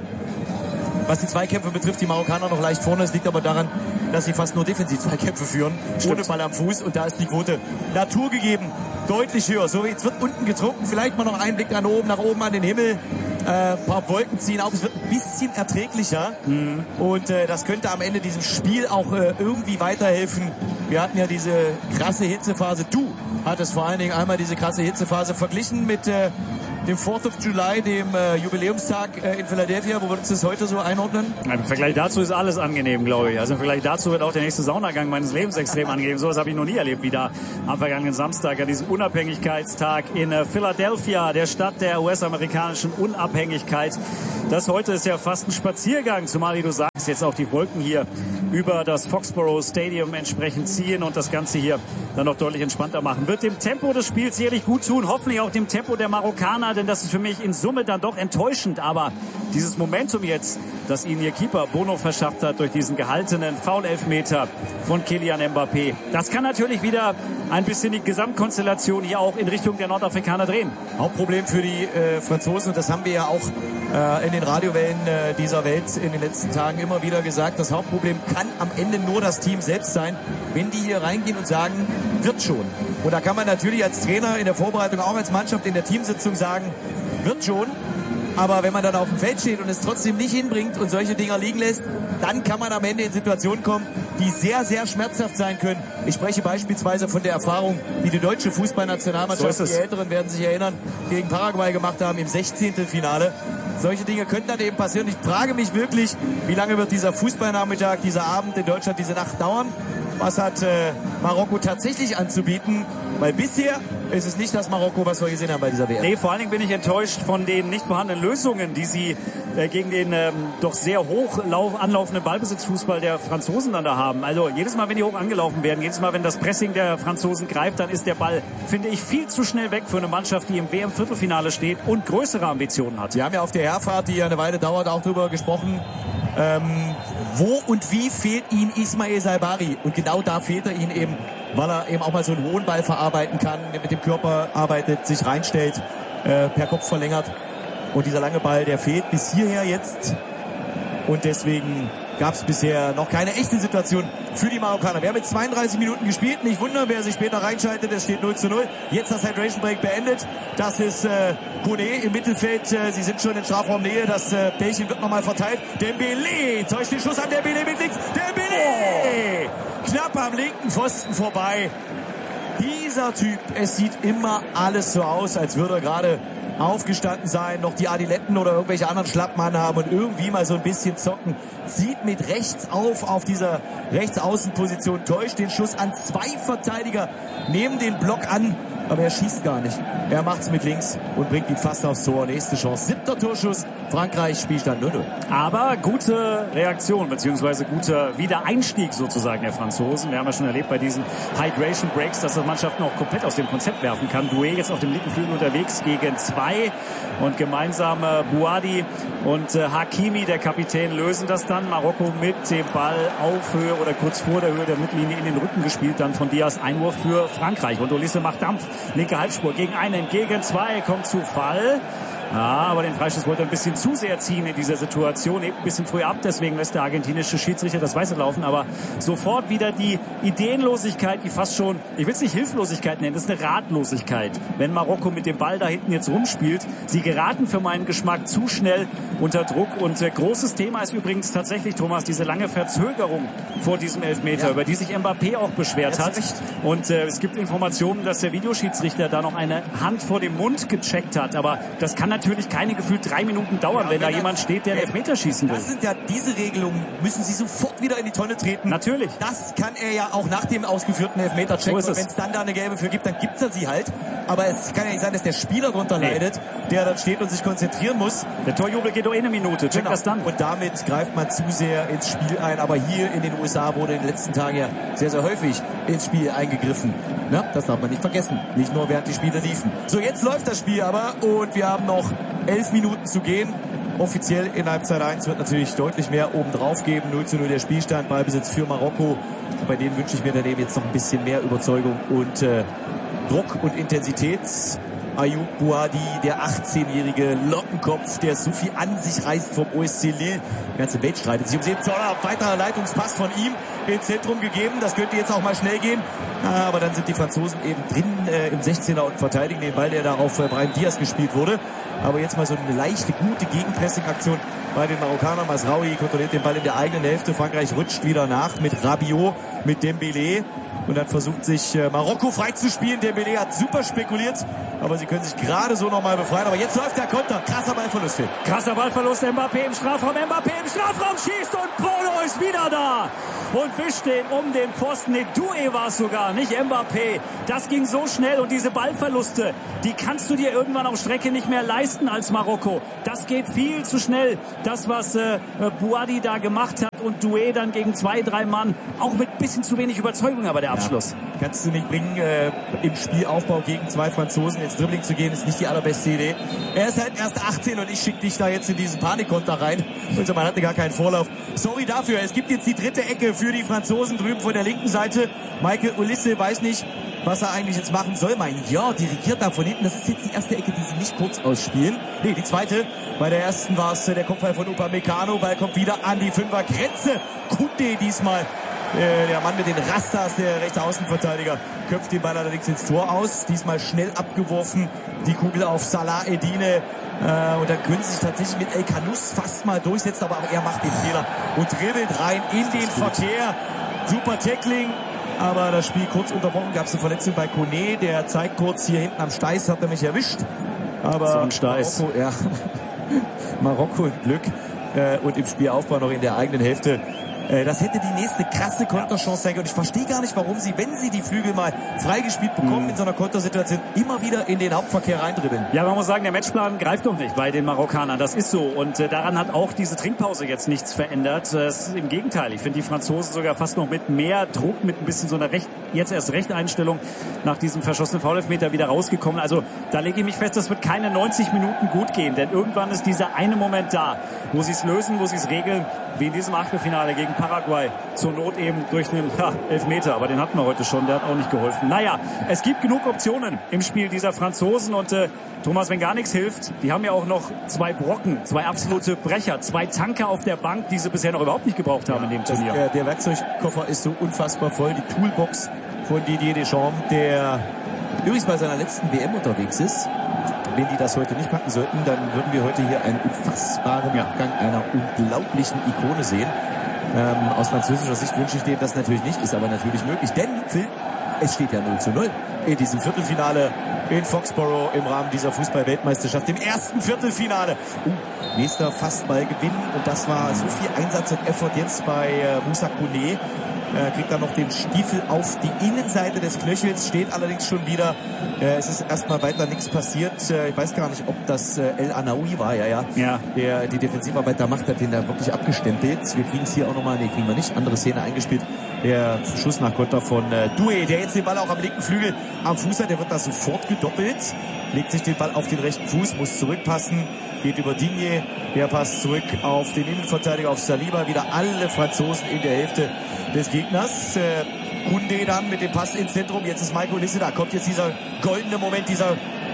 was die Zweikämpfe betrifft, die Marokkaner noch leicht vorne. Es liegt aber daran, dass sie fast nur Defensiv-Zweikämpfe führen. Stimmt. Ohne Ball am Fuß. Und da ist die Quote Natur gegeben. Deutlich höher. So, jetzt wird unten getrunken. Vielleicht mal noch ein Blick nach oben, nach oben an den Himmel. Ein äh, paar Wolken ziehen auf. Es wird ein bisschen erträglicher. Mhm. Und äh, das könnte am Ende diesem Spiel auch äh, irgendwie weiterhelfen. Wir hatten ja diese krasse Hitzephase. Du hattest vor allen Dingen einmal diese krasse Hitzephase verglichen mit äh, dem fourth of July, dem äh, Jubiläumstag äh, in Philadelphia. Wo würdest du es heute so einordnen? Im Vergleich dazu ist alles angenehm, glaube ich. Also im Vergleich dazu wird auch der nächste Saunagang meines Lebens extrem angenehm. So was habe ich noch nie erlebt wie da am vergangenen Samstag an diesem Unabhängigkeitstag in äh, Philadelphia, der Stadt der U S-amerikanischen Unabhängigkeit. Das heute ist ja fast ein Spaziergang, zumal, wie du sagst, jetzt auch die Wolken hier über das Foxborough Stadium entsprechend ziehen und das Ganze hier dann noch deutlich entspannter machen. Wird dem Tempo des Spiels sicherlich gut tun, hoffentlich auch dem Tempo der Marokkaner, denn das ist für mich in Summe dann doch enttäuschend. Aber dieses Momentum jetzt, das ihnen ihr Keeper Bono verschafft hat durch diesen gehaltenen Foul-Elfmeter von Kylian Mbappé, das kann natürlich wieder ein bisschen die Gesamtkonstellation hier auch in Richtung der Nordafrikaner drehen. Hauptproblem für die äh, Franzosen, und das haben wir ja auch äh, in den Radiowellen äh, dieser Welt in den letzten Tagen immer wieder gesagt, das Hauptproblem kann am Ende nur das Team selbst sein, wenn die hier reingehen und sagen, wird schon. Und da kann man natürlich als Trainer in der Vorbereitung, auch als Mannschaft in der Teamsitzung sagen, wird schon. Aber wenn man dann auf dem Feld steht und es trotzdem nicht hinbringt und solche Dinger liegen lässt, dann kann man am Ende in Situationen kommen, die sehr, sehr schmerzhaft sein können. Ich spreche beispielsweise von der Erfahrung, die die deutsche Fußballnationalmannschaft, so die Älteren werden sich erinnern, gegen Paraguay gemacht haben im Sechzehntelfinale. Solche Dinge könnten dann eben passieren. Ich frage mich wirklich, wie lange wird dieser Fußballnachmittag, dieser Abend in Deutschland, diese Nacht dauern? Was hat äh, Marokko tatsächlich anzubieten? Weil bisher ist es nicht das Marokko, was wir gesehen haben bei dieser W M. Nee, vor allen Dingen bin ich enttäuscht von den nicht vorhandenen Lösungen, die sie äh, gegen den ähm, doch sehr hoch lauf, anlaufenden Ballbesitzfußball der Franzosen dann da haben. Also jedes Mal, wenn die hoch angelaufen werden, jedes Mal, wenn das Pressing der Franzosen greift, dann ist der Ball, finde ich, viel zu schnell weg für eine Mannschaft, die im W M-Viertelfinale steht und größere Ambitionen hat. Wir haben ja auf der Herfahrt, die ja eine Weile dauert, auch darüber gesprochen, ähm, wo und wie fehlt ihnen Ismail Saibari. Und genau da fehlt er ihnen eben, weil er eben auch mal so einen hohen Ball verarbeiten kann, mit dem Körper arbeitet, sich reinstellt, äh, per Kopf verlängert. Und dieser lange Ball, der fehlt bis hierher jetzt. Und deswegen gab es bisher noch keine echte Situation für die Marokkaner. Wir haben jetzt zweiunddreißig Minuten gespielt. Nicht wundern, wer sich später reinschaltet, es steht null zu null. Jetzt das Hydration Break beendet. Das ist äh, Kone im Mittelfeld. Äh, sie sind schon in Strafraumnähe. Das äh, Bällchen wird nochmal verteilt. Dembélé täuscht den Schuss an. Dembélé mit links. Dembélé! Knapp am linken Pfosten vorbei. Dieser Typ, es sieht immer alles so aus, als würde er gerade aufgestanden sein, noch die Adiletten oder irgendwelche anderen Schlappen anhaben und irgendwie mal so ein bisschen zocken. Zieht mit rechts auf, auf dieser Rechtsaußenposition, täuscht den Schuss an zwei Verteidiger, nehmen den Block an, aber er schießt gar nicht. Er macht's mit links und bringt ihn fast aufs Tor. Nächste Chance, siebter Torschuss, Frankreich, Spielstand null null. Aber gute Reaktion, beziehungsweise guter Wiedereinstieg sozusagen der Franzosen. Wir haben ja schon erlebt bei diesen Hydration Breaks, dass das Mannschaften auch komplett aus dem Konzept werfen kann. Doué jetzt auf dem linken Flügel unterwegs gegen zwei und gemeinsam äh, Bouhaddi und äh, Hakimi, der Kapitän, lösen das dann. Marokko mit dem Ball auf Höhe oder kurz vor der Höhe der Mittellinie in den Rücken gespielt, dann von Diaz Einwurf für Frankreich. Und Olise macht Dampf, linke Halbspur gegen einen, gegen zwei, kommt zu Fall. Ja, aber den Freistoß wollte er ein bisschen zu sehr ziehen in dieser Situation, hebt ein bisschen früh ab, deswegen lässt der argentinische Schiedsrichter das Weiße laufen, aber sofort wieder die Ideenlosigkeit, die fast schon, ich will es nicht Hilflosigkeit nennen, das ist eine Ratlosigkeit, wenn Marokko mit dem Ball da hinten jetzt rumspielt. Sie geraten für meinen Geschmack zu schnell unter Druck und äh, großes Thema ist übrigens tatsächlich, Thomas, diese lange Verzögerung vor diesem Elfmeter, ja, über die sich Mbappé auch beschwert hat. Und äh, es gibt Informationen, dass der Videoschiedsrichter da noch eine Hand vor dem Mund gecheckt hat, aber das kann natürlich keine gefühlt drei Minuten dauern, ja, wenn, wenn da jemand steht, der einen Elfmeter schießen will. Das sind ja diese Regelungen, müssen sie sofort wieder in die Tonne treten. Natürlich. Das kann er ja auch nach dem ausgeführten Elfmeter checken. So und wenn es dann da eine gelbe für gibt, dann gibt es sie halt. Aber es kann ja nicht sein, dass der Spieler drunter nee. leidet, der dann steht und sich konzentrieren muss. Der Torjubel geht doch in eine Minute. Check genau. das dann. Und damit greift man zu sehr ins Spiel ein. Aber hier in den U S A wurde in den letzten Tagen ja sehr, sehr häufig ins Spiel eingegriffen. Na, das darf man nicht vergessen. Nicht nur während die Spiele liefen. So, jetzt läuft das Spiel aber und wir haben noch elf Minuten zu gehen. offiziell in Halbzeit eins, wird natürlich deutlich mehr obendrauf geben. null zu null der Spielstand, Ballbesitz für Marokko. Bei denen wünsche ich mir daneben jetzt noch ein bisschen mehr Überzeugung und äh, Druck und Intensität. Ayoub Bouhadi, der achtzehnjährige Lockenkopf, der so viel an sich reißt vom O S C Lille. Die ganze Welt streitet sich um sie. Weiterer Leitungspass von ihm ins Zentrum gegeben. Das könnte jetzt auch mal schnell gehen. Aber dann sind die Franzosen eben drin äh, im sechzehner und verteidigen den Ball, der da auf äh, Brahim Diaz gespielt wurde. Aber jetzt mal so eine leichte, gute Gegenpressing-Aktion bei den Marokkanern. Masraoui kontrolliert den Ball in der eigenen Hälfte. Frankreich rutscht wieder nach mit Rabiot, mit Dembélé. Und dann versucht sich äh, Marokko freizuspielen. Dembélé hat super spekuliert, aber sie können sich gerade so nochmal befreien. Aber jetzt läuft der Konter. Krasser Ballverlust. Phil. Krasser Ballverlust. Mbappé im Strafraum. Mbappé im Strafraum schießt und Polo ist wieder da. Und wischt den um den Pfosten. Nee, Doué war es sogar, nicht Mbappé. Das ging so schnell und diese Ballverluste, die kannst du dir irgendwann auf Strecke nicht mehr leisten als Marokko. Das geht viel zu schnell. Das, was äh, Bouhadi da gemacht hat und Doué dann gegen zwei, drei Mann, auch mit bisschen zu wenig Überzeugung, aber der Abschluss. Ja, kannst du nicht bringen, äh, im Spielaufbau gegen zwei Franzosen ins Dribbling zu gehen, ist nicht die allerbeste Idee. Er ist halt erst achtzehn und ich schicke dich da jetzt in diesen Panikkonter rein. Also man hatte gar keinen Vorlauf. Sorry dafür. Es gibt jetzt die dritte Ecke für die Franzosen drüben von der linken Seite. Michael Olise weiß nicht, was er eigentlich jetzt machen soll. Mein Ja, dirigiert da von hinten. Das ist jetzt die erste Ecke, die sie nicht kurz ausspielen. Nee, die zweite. Bei der ersten war es der Kopfball von Upamecano. Ball kommt wieder an die Fünfergrenze. Kunde diesmal. Äh, der Mann mit den Rastas, der rechte Außenverteidiger, köpft den Ball allerdings ins Tor aus. Diesmal schnell abgeworfen. Die Kugel auf Salah Edine. Äh, und dann können sie sich tatsächlich mit El Kanous fast mal durchsetzen. Aber auch er macht den Fehler und dribbelt rein in den Verkehr. Super Tackling. Aber das Spiel kurz unterbrochen. Gab es eine Verletzung bei Kone. Der zeigt kurz hier hinten am Steiß. Hat er mich erwischt. Aber so ein Steiß. Marokko, ja. Marokko im Glück. Äh, und im Spielaufbau noch in der eigenen Hälfte. Das hätte die nächste krasse Konterchance sein können. Ich verstehe gar nicht, warum sie, wenn sie die Flügel mal freigespielt bekommen mhm. in so einer Kontersituation, immer wieder in den Hauptverkehr reindribbeln. Ja, man muss sagen, der Matchplan greift doch nicht bei den Marokkanern. Das ist so. Und äh, daran hat auch diese Trinkpause jetzt nichts verändert. Äh, Im Gegenteil. Ich finde die Franzosen sogar fast noch mit mehr Druck, mit ein bisschen so einer recht, jetzt erst Rechteinstellung nach diesem verschossenen Foul-Elfmeter wieder rausgekommen. Also da lege ich mich fest, das wird keine neunzig Minuten gut gehen. Denn irgendwann ist dieser eine Moment da, wo sie es lösen, wo sie es regeln, wie in diesem Achtelfinale gegen Paraguay. Zur Not eben durch einen ha, Elfmeter, aber den hatten wir heute schon, der hat auch nicht geholfen. Naja, es gibt genug Optionen im Spiel dieser Franzosen und äh, Thomas, wenn gar nichts hilft, die haben ja auch noch zwei Brocken, zwei absolute Brecher, zwei Tanker auf der Bank, die sie bisher noch überhaupt nicht gebraucht haben ja, in dem Turnier. Das, äh, der Werkzeugkoffer ist so unfassbar voll, die Toolbox von Didier Deschamps, der übrigens bei seiner letzten W M unterwegs ist. Wenn die das heute nicht packen sollten, dann würden wir heute hier einen unfassbaren Abgang einer unglaublichen Ikone sehen. Ähm, aus französischer Sicht wünsche ich denen das natürlich nicht, ist aber natürlich möglich, denn Phil, es steht ja null zu null in diesem Viertelfinale in Foxborough im Rahmen dieser Fußball-Weltmeisterschaft, im ersten Viertelfinale. Uh, nächster Fastballgewinn und das war so viel Einsatz und Effort jetzt bei äh, Moussa Kone. Äh, kriegt dann noch den Stiefel auf die Innenseite des Knöchels, steht allerdings schon wieder. Äh, es ist erstmal weiter nichts passiert. Äh, ich weiß gar nicht, ob das äh, El Anaoui war, ja, ja, ja. Der die Defensivarbeit da macht, hat den da wirklich abgestempelt. Wir kriegen es hier auch nochmal, nee, kriegen wir nicht, andere Szene eingespielt. Der Schuss nach Konter von äh, Doué, der jetzt den Ball auch am linken Flügel am Fuß hat, der wird da sofort gedoppelt, legt sich den Ball auf den rechten Fuß, muss zurückpassen. Geht über Digne, der passt zurück auf den Innenverteidiger, auf Saliba, wieder alle Franzosen in der Hälfte des Gegners. Äh, Kunde dann mit dem Pass ins Zentrum, jetzt ist Michael Olise da, kommt jetzt dieser goldene Moment, dieser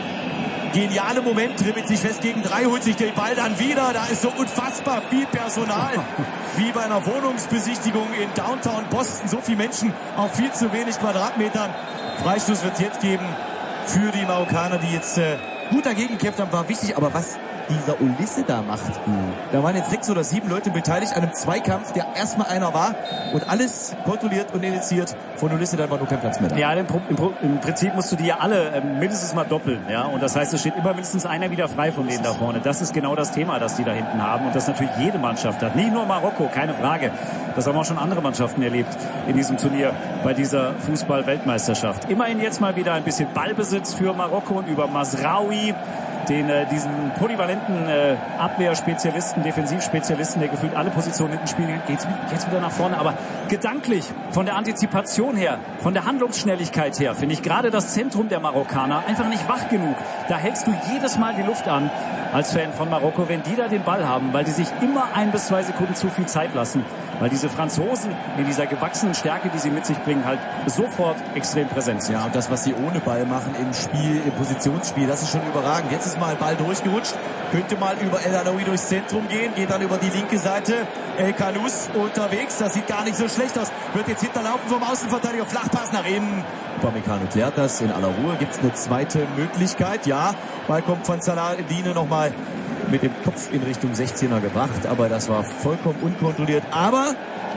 geniale Moment, dribbelt sich fest gegen drei, holt sich den Ball dann wieder, da ist so unfassbar viel Personal, wie bei einer Wohnungsbesichtigung in Downtown Boston, so viele Menschen auf viel zu wenig Quadratmetern. Freistoß wird es jetzt geben für die Marokkaner, die jetzt äh, gut dagegen gekämpft haben, war wichtig, aber was dieser Olise da macht. Mhm. Da waren jetzt sechs oder sieben Leute beteiligt an einem Zweikampf, der erstmal einer war und alles kontrolliert und initiiert von Olise, dann war nur kein Platz mehr da. Ja, im, im, im Prinzip musst du die ja alle äh, mindestens mal doppeln, ja, und das heißt, es steht immer mindestens einer wieder frei von denen da vorne. Das ist genau das Thema, das die da hinten haben und das natürlich jede Mannschaft hat. Nicht nur Marokko, keine Frage. Das haben auch schon andere Mannschaften erlebt in diesem Turnier bei dieser Fußball-Weltmeisterschaft. Immerhin jetzt mal wieder ein bisschen Ballbesitz für Marokko und über Masraoui, den äh, diesen polyvalenten äh, Abwehrspezialisten, Defensivspezialisten, der gefühlt alle Positionen hinten spielt, geht's jetzt wieder nach vorne. Aber gedanklich, von der Antizipation her, von der Handlungsschnelligkeit her, finde ich gerade das Zentrum der Marokkaner einfach nicht wach genug. Da hältst du jedes Mal die Luft an als Fan von Marokko, wenn die da den Ball haben, weil die sich immer ein bis zwei Sekunden zu viel Zeit lassen. Weil diese Franzosen in dieser gewachsenen Stärke, die sie mit sich bringen, halt sofort extrem präsent sind. Ja, und das, was sie ohne Ball machen im Spiel, im Positionsspiel, das ist schon überragend. Jetzt ist mal ein Ball durchgerutscht, könnte mal über El Anaoui durchs Zentrum gehen, geht dann über die linke Seite. El Khanous unterwegs, das sieht gar nicht so schlecht aus. Wird jetzt hinterlaufen vom Außenverteidiger, Flachpass nach innen. Upamecano klärt das in aller Ruhe. Gibt es eine zweite Möglichkeit? Ja, Ball kommt von Salah Eddine nochmal mit dem Kopf in Richtung sechzehner gebracht, aber das war vollkommen unkontrolliert. Aber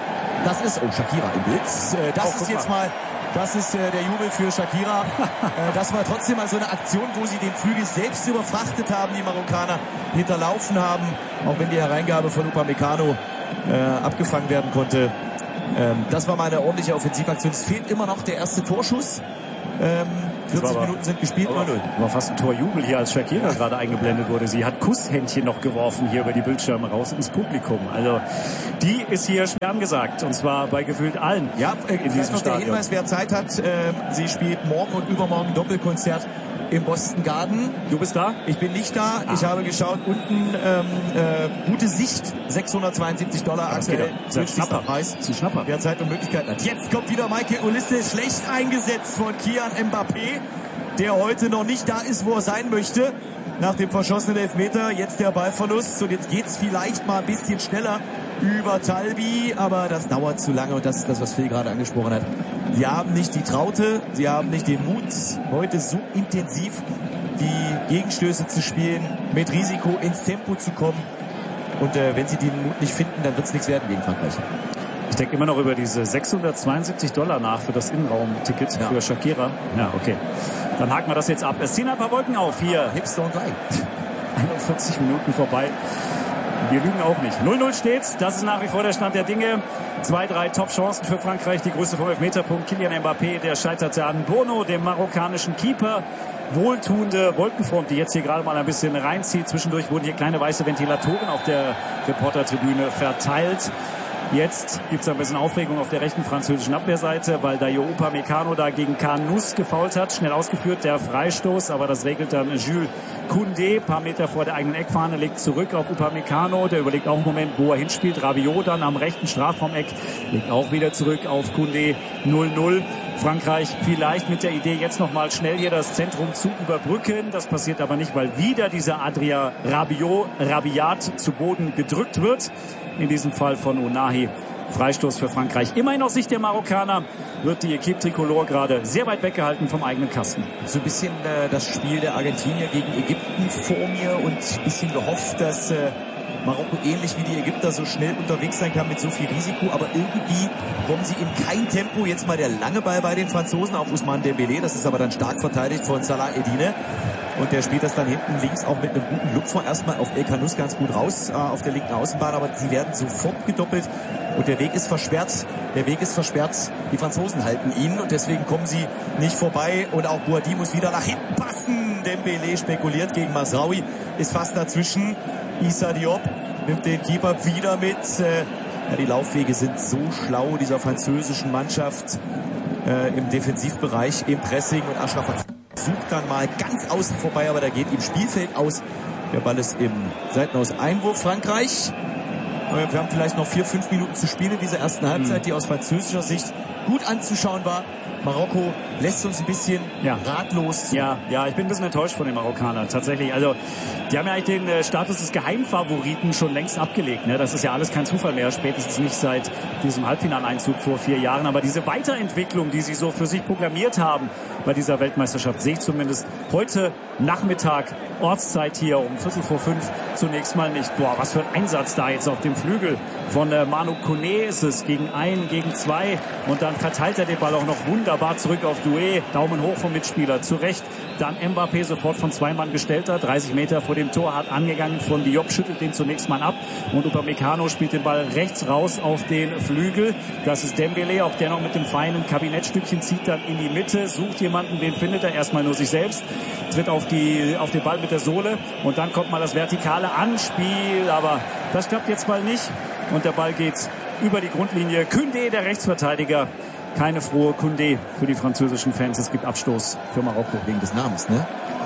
das ist, oh, Shakira im Blitz. Äh, das oh, ist jetzt mal, das ist äh, der Jubel für Shakira. äh, das war trotzdem mal so eine Aktion, wo sie den Flügel selbst überfrachtet haben, die Marokkaner hinterlaufen haben, auch wenn die Hereingabe von Upamecano äh, abgefangen werden konnte. Ähm, das war mal eine ordentliche Offensivaktion. Es fehlt immer noch der erste Torschuss. Ähm, vierzig aber, Minuten sind gespielt. null null. War fast ein Torjubel hier, als Shakira gerade eingeblendet wurde. Sie hat Kusshändchen noch geworfen hier über die Bildschirme raus ins Publikum. Also die ist hier schwer angesagt. Und zwar bei gefühlt allen. Ja, äh, in diesem noch Stadion. Der Hinweis, wer Zeit hat, äh, sie spielt morgen und übermorgen Doppelkonzert im Boston Garden. Du bist da? Ich bin nicht da. Ah. Ich habe geschaut, unten ähm, äh, gute Sicht, sechshundertzweiundsiebzig Dollar aktuell. Günstigster Preis. Das ist ein Schnapper. Wer Zeit und Möglichkeiten hat. Jetzt kommt wieder Michael Olise, schlecht eingesetzt von Kylian Mbappé, der heute noch nicht da ist, wo er sein möchte. Nach dem verschossenen Elfmeter, jetzt der Ballverlust. Und jetzt geht's vielleicht mal ein bisschen schneller über Talbi, aber das dauert zu lange und das ist das, was Phil gerade angesprochen hat. Sie haben nicht die Traute, sie haben nicht den Mut, heute so intensiv die Gegenstöße zu spielen, mit Risiko ins Tempo zu kommen. Und äh, wenn sie den Mut nicht finden, dann wird es nichts werden gegen Frankreich. Ich denke immer noch über diese sechshundertzweiundsiebzig Dollar nach für das Innenraumticket ja. für Shakira. Ja, okay. Dann haken wir das jetzt ab. Es ziehen ein paar Wolken auf hier. Hipster und drei. einundvierzig Minuten vorbei. Wir lügen auch nicht. null null steht's. Das ist nach wie vor der Stand der Dinge. Zwei, drei Top-Chancen für Frankreich. Die größte vom Elfmeterpunkt. Kylian Mbappé, der scheiterte an Bono, dem marokkanischen Keeper. Wohltuende Wolkenfront, die jetzt hier gerade mal ein bisschen reinzieht. Zwischendurch wurden hier kleine weiße Ventilatoren auf der Reportertribüne verteilt. Jetzt gibt es ein bisschen Aufregung auf der rechten französischen Abwehrseite, weil Dayo Upamecano da gegen Khanous gefoult hat. Schnell ausgeführt, der Freistoß, aber das regelt dann Jules Koundé. Ein paar Meter vor der eigenen Eckfahne, legt zurück auf Upamecano. Der überlegt auch einen Moment, wo er hinspielt. Rabiot dann am rechten Strafraumeck, legt auch wieder zurück auf Koundé. null null. Frankreich vielleicht mit der Idee, jetzt nochmal schnell hier das Zentrum zu überbrücken. Das passiert aber nicht, weil wieder dieser Adrien Rabiot, Rabiat zu Boden gedrückt wird. In diesem Fall von Ounahi. Freistoß für Frankreich. Immerhin aus Sicht der Marokkaner wird die Equipe Tricolore gerade sehr weit weggehalten vom eigenen Kasten. So ein bisschen äh, das Spiel der Argentinier gegen Ägypten vor mir und ein bisschen gehofft, dass äh, Marokko ähnlich wie die Ägypter so schnell unterwegs sein kann mit so viel Risiko, aber irgendwie kommen sie in kein Tempo. Jetzt mal der lange Ball bei den Franzosen auf Ousmane Dembélé, das ist aber dann stark verteidigt von Salah Eddine. Und der spielt das dann hinten links auch mit einem guten Lupfer erstmal auf El Khanous ganz gut raus, äh, auf der linken Außenbahn, aber sie werden sofort gedoppelt und der Weg ist versperrt. Der Weg ist versperrt. Die Franzosen halten ihn und deswegen kommen sie nicht vorbei und auch Boadi muss wieder nach hinten passen. Dembélé spekuliert gegen Mazraoui, ist fast dazwischen. Issa Diop nimmt den Keeper wieder mit. Äh, ja, die Laufwege sind so schlau dieser französischen Mannschaft äh, im Defensivbereich, im Pressing und Achraf sucht dann mal ganz außen vorbei, aber da geht ihm Spielfeld aus. Der Ball ist im Seitenaus Einwurf Frankreich. Wir haben vielleicht noch vier, fünf Minuten zu spielen in dieser ersten Halbzeit, die aus französischer Sicht gut anzuschauen war. Marokko lässt uns ein bisschen ja. ratlos zu. Ja, ja, ich bin ein bisschen enttäuscht von den Marokkanern, tatsächlich. Also, die haben ja eigentlich den äh, Status des Geheimfavoriten schon längst abgelegt. Ne? Das ist ja alles kein Zufall mehr, spätestens nicht seit diesem Halbfinaleinzug vor vier Jahren. Aber diese Weiterentwicklung, die sie so für sich programmiert haben bei dieser Weltmeisterschaft, sehe ich zumindest heute Nachmittag, Ortszeit hier um Viertel vor fünf, zunächst mal nicht. Boah, was für ein Einsatz da jetzt auf dem Flügel von äh, Manu Koné ist es, gegen einen, gegen zwei. Und dann verteilt er den Ball auch noch wunderbar zurück auf Doué. Daumen hoch vom Mitspieler, zurecht. Dann Mbappé sofort von zwei Mann gestellter, dreißig Meter vor dem Tor, hart angegangen von Diop, schüttelt den zunächst mal ab. Und Upamecano spielt den Ball rechts raus auf den Flügel. Das ist Dembélé, auch der noch mit dem feinen Kabinettstückchen zieht dann in die Mitte, sucht jemanden, den findet er erstmal nur sich selbst, tritt auf, die, auf den Ball mit der Sohle und dann kommt mal das vertikale Anspiel, aber das klappt jetzt mal nicht und der Ball geht über die Grundlinie. Koundé, der Rechtsverteidiger, keine frohe Koundé für die französischen Fans. Es gibt Abstoß für Marokko. Wegen des Namens, ne?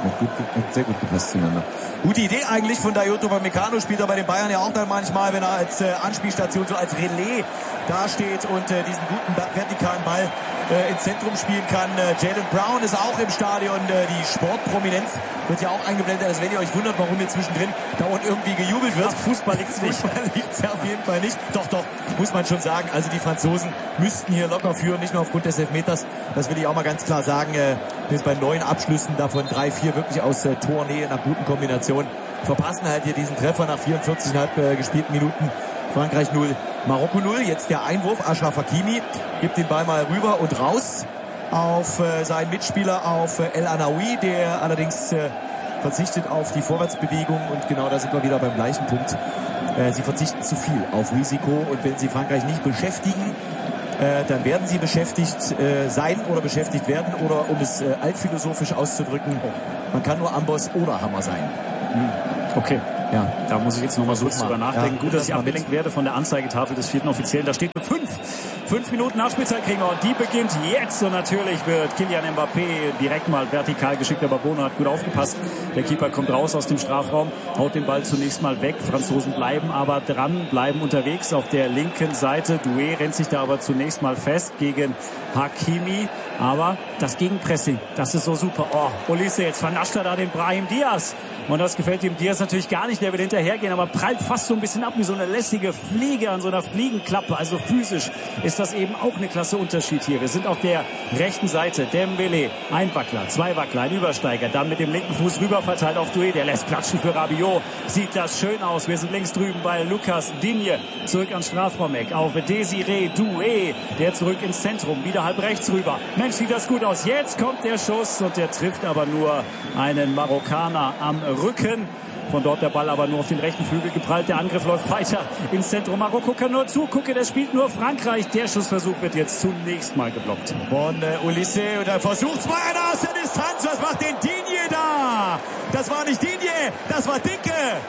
Hat, gut, hat sehr gut gepasst zueinander. Gute Idee eigentlich von Dayot Upamecano, spielt er bei den Bayern ja auch dann manchmal, wenn er als äh, Anspielstation, so als Relais dasteht und äh, diesen guten vertikalen Ball äh, ins Zentrum spielen kann. Äh, Jaylen Brown ist auch im Stadion. Äh, die Sportprominenz wird ja auch eingeblendet. Also wenn ihr euch wundert, warum hier zwischendrin dauernd irgendwie gejubelt wird. Ach, Fußball liegt's nicht. Fußball liegt's ja auf jeden Fall nicht. Doch, doch, muss man schon sagen. Also die Franzosen müssten hier locker führen, nicht nur aufgrund des Elfmeters. Das will ich auch mal ganz klar sagen. Äh, jetzt bei neun Abschlüssen, davon drei, vier wirklich aus äh, Tornähe, nach guten Kombinationen. Verpassen halt hier diesen Treffer nach vierundvierzig Komma fünf äh, gespielten Minuten. Frankreich null, Marokko null. Jetzt der Einwurf. Achraf Hakimi gibt den Ball mal rüber und raus auf äh, seinen Mitspieler, auf äh, El Anaoui, der allerdings äh, verzichtet auf die Vorwärtsbewegung. Und genau da sind wir wieder beim gleichen Punkt. Äh, sie verzichten zu viel auf Risiko. Und wenn sie Frankreich nicht beschäftigen, äh, dann werden sie beschäftigt äh, sein oder beschäftigt werden. Oder um es äh, altphilosophisch auszudrücken, man kann nur Amboss oder Hammer sein. Hm. Okay. Ja, da muss ich jetzt noch mal kurz drüber nachdenken. Ja, Gut, dass ich abgelenkt werde von der Anzeigetafel des vierten Offiziellen. Da steht fünf. Fünf Minuten Nachspielzeit kriegen wir und die beginnt jetzt. Und natürlich wird Kylian Mbappé direkt mal vertikal geschickt. Aber Bono hat gut aufgepasst. Der Keeper kommt raus aus dem Strafraum, haut den Ball zunächst mal weg. Franzosen bleiben aber dran, bleiben unterwegs auf der linken Seite. Doué rennt sich da aber zunächst mal fest gegen Hakimi. Aber das Gegenpressing, das ist so super. Oh, Olise, jetzt vernascht er da den Brahim Diaz. Und das gefällt dem Diaz natürlich gar nicht. Der will hinterhergehen, aber prallt fast so ein bisschen ab wie so eine lässige Fliege an so einer Fliegenklappe. Also physisch ist das eben auch eine klasse Unterschied hier. Wir sind auf der rechten Seite. Dembélé, ein Wackler, zwei Wackler, ein Übersteiger. Dann mit dem linken Fuß rüber verteilt auf Doué. Der lässt klatschen für Rabiot. Sieht das schön aus. Wir sind links drüben bei Lucas Digne. Zurück ans Strafraumeck auf Désiré Doué. Der zurück ins Zentrum. Wieder halb rechts rüber. Mensch, sieht das gut aus. Jetzt kommt der Schuss und der trifft aber nur einen Marokkaner am Rücken. Von dort der Ball aber nur auf den rechten Flügel geprallt. Der Angriff läuft weiter ins Zentrum. Marokko kann nur zugucken. Der spielt nur Frankreich. Der Schussversuch wird jetzt zunächst mal geblockt. Von äh, Olise. Und er versucht mal einer aus der Distanz. Was macht denn Digne da? Das war nicht Digne. Das war Dicke.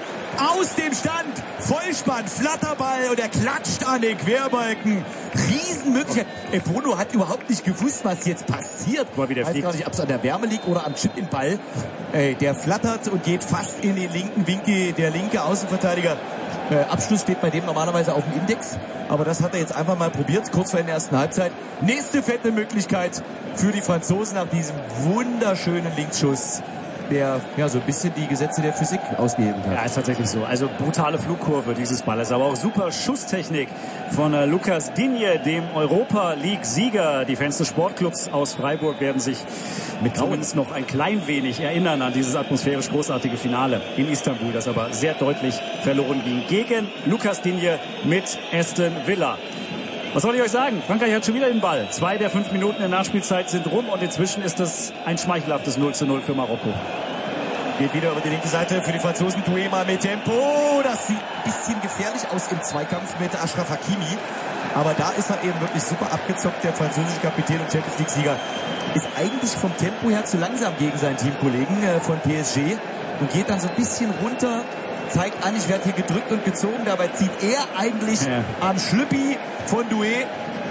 Aus dem Stand. Vollspann. Flatterball. Und er klatscht an den Querbalken. Riesenmöglichkeit. Äh, Bono hat überhaupt nicht gewusst, was jetzt passiert. Mal wieder ich weiß fliegt. gar nicht, ob es an der Wärme liegt oder am Chip im Ball. Äh, der flattert und geht fast in den linken Winkel. Der linke Außenverteidiger. Äh, Abschluss steht bei dem normalerweise auf dem Index. Aber das hat er jetzt einfach mal probiert, kurz vor der ersten Halbzeit. Nächste fette Möglichkeit für die Franzosen nach diesem wunderschönen Linksschuss, der ja so ein bisschen die Gesetze der Physik ausgehebelt hat. Ja, ist tatsächlich so. Also brutale Flugkurve dieses Balles, aber auch super Schusstechnik von äh, Lucas Digne, dem Europa-League-Sieger. Die Fans des Sportclubs aus Freiburg werden sich mit zumindest noch ein klein wenig erinnern an dieses atmosphärisch großartige Finale in Istanbul, das aber sehr deutlich verloren ging gegen Lucas Digne mit Aston Villa. Was soll ich euch sagen? Frankreich hat schon wieder den Ball. Zwei der fünf Minuten der Nachspielzeit sind rum und inzwischen ist es ein schmeichelhaftes null zu null für Marokko. Geht wieder über die linke Seite für die Franzosen. Doué mal mit Tempo. Das sieht ein bisschen gefährlich aus im Zweikampf mit Achraf Hakimi. Aber da ist er eben wirklich super abgezockt. Der französische Kapitän und Champions League-Sieger ist eigentlich vom Tempo her zu langsam gegen seinen Teamkollegen von P S G und geht dann so ein bisschen runter. Zeigt an, ich werde hier gedrückt und gezogen. Dabei zieht er eigentlich ja. am Schlüppi von Doué.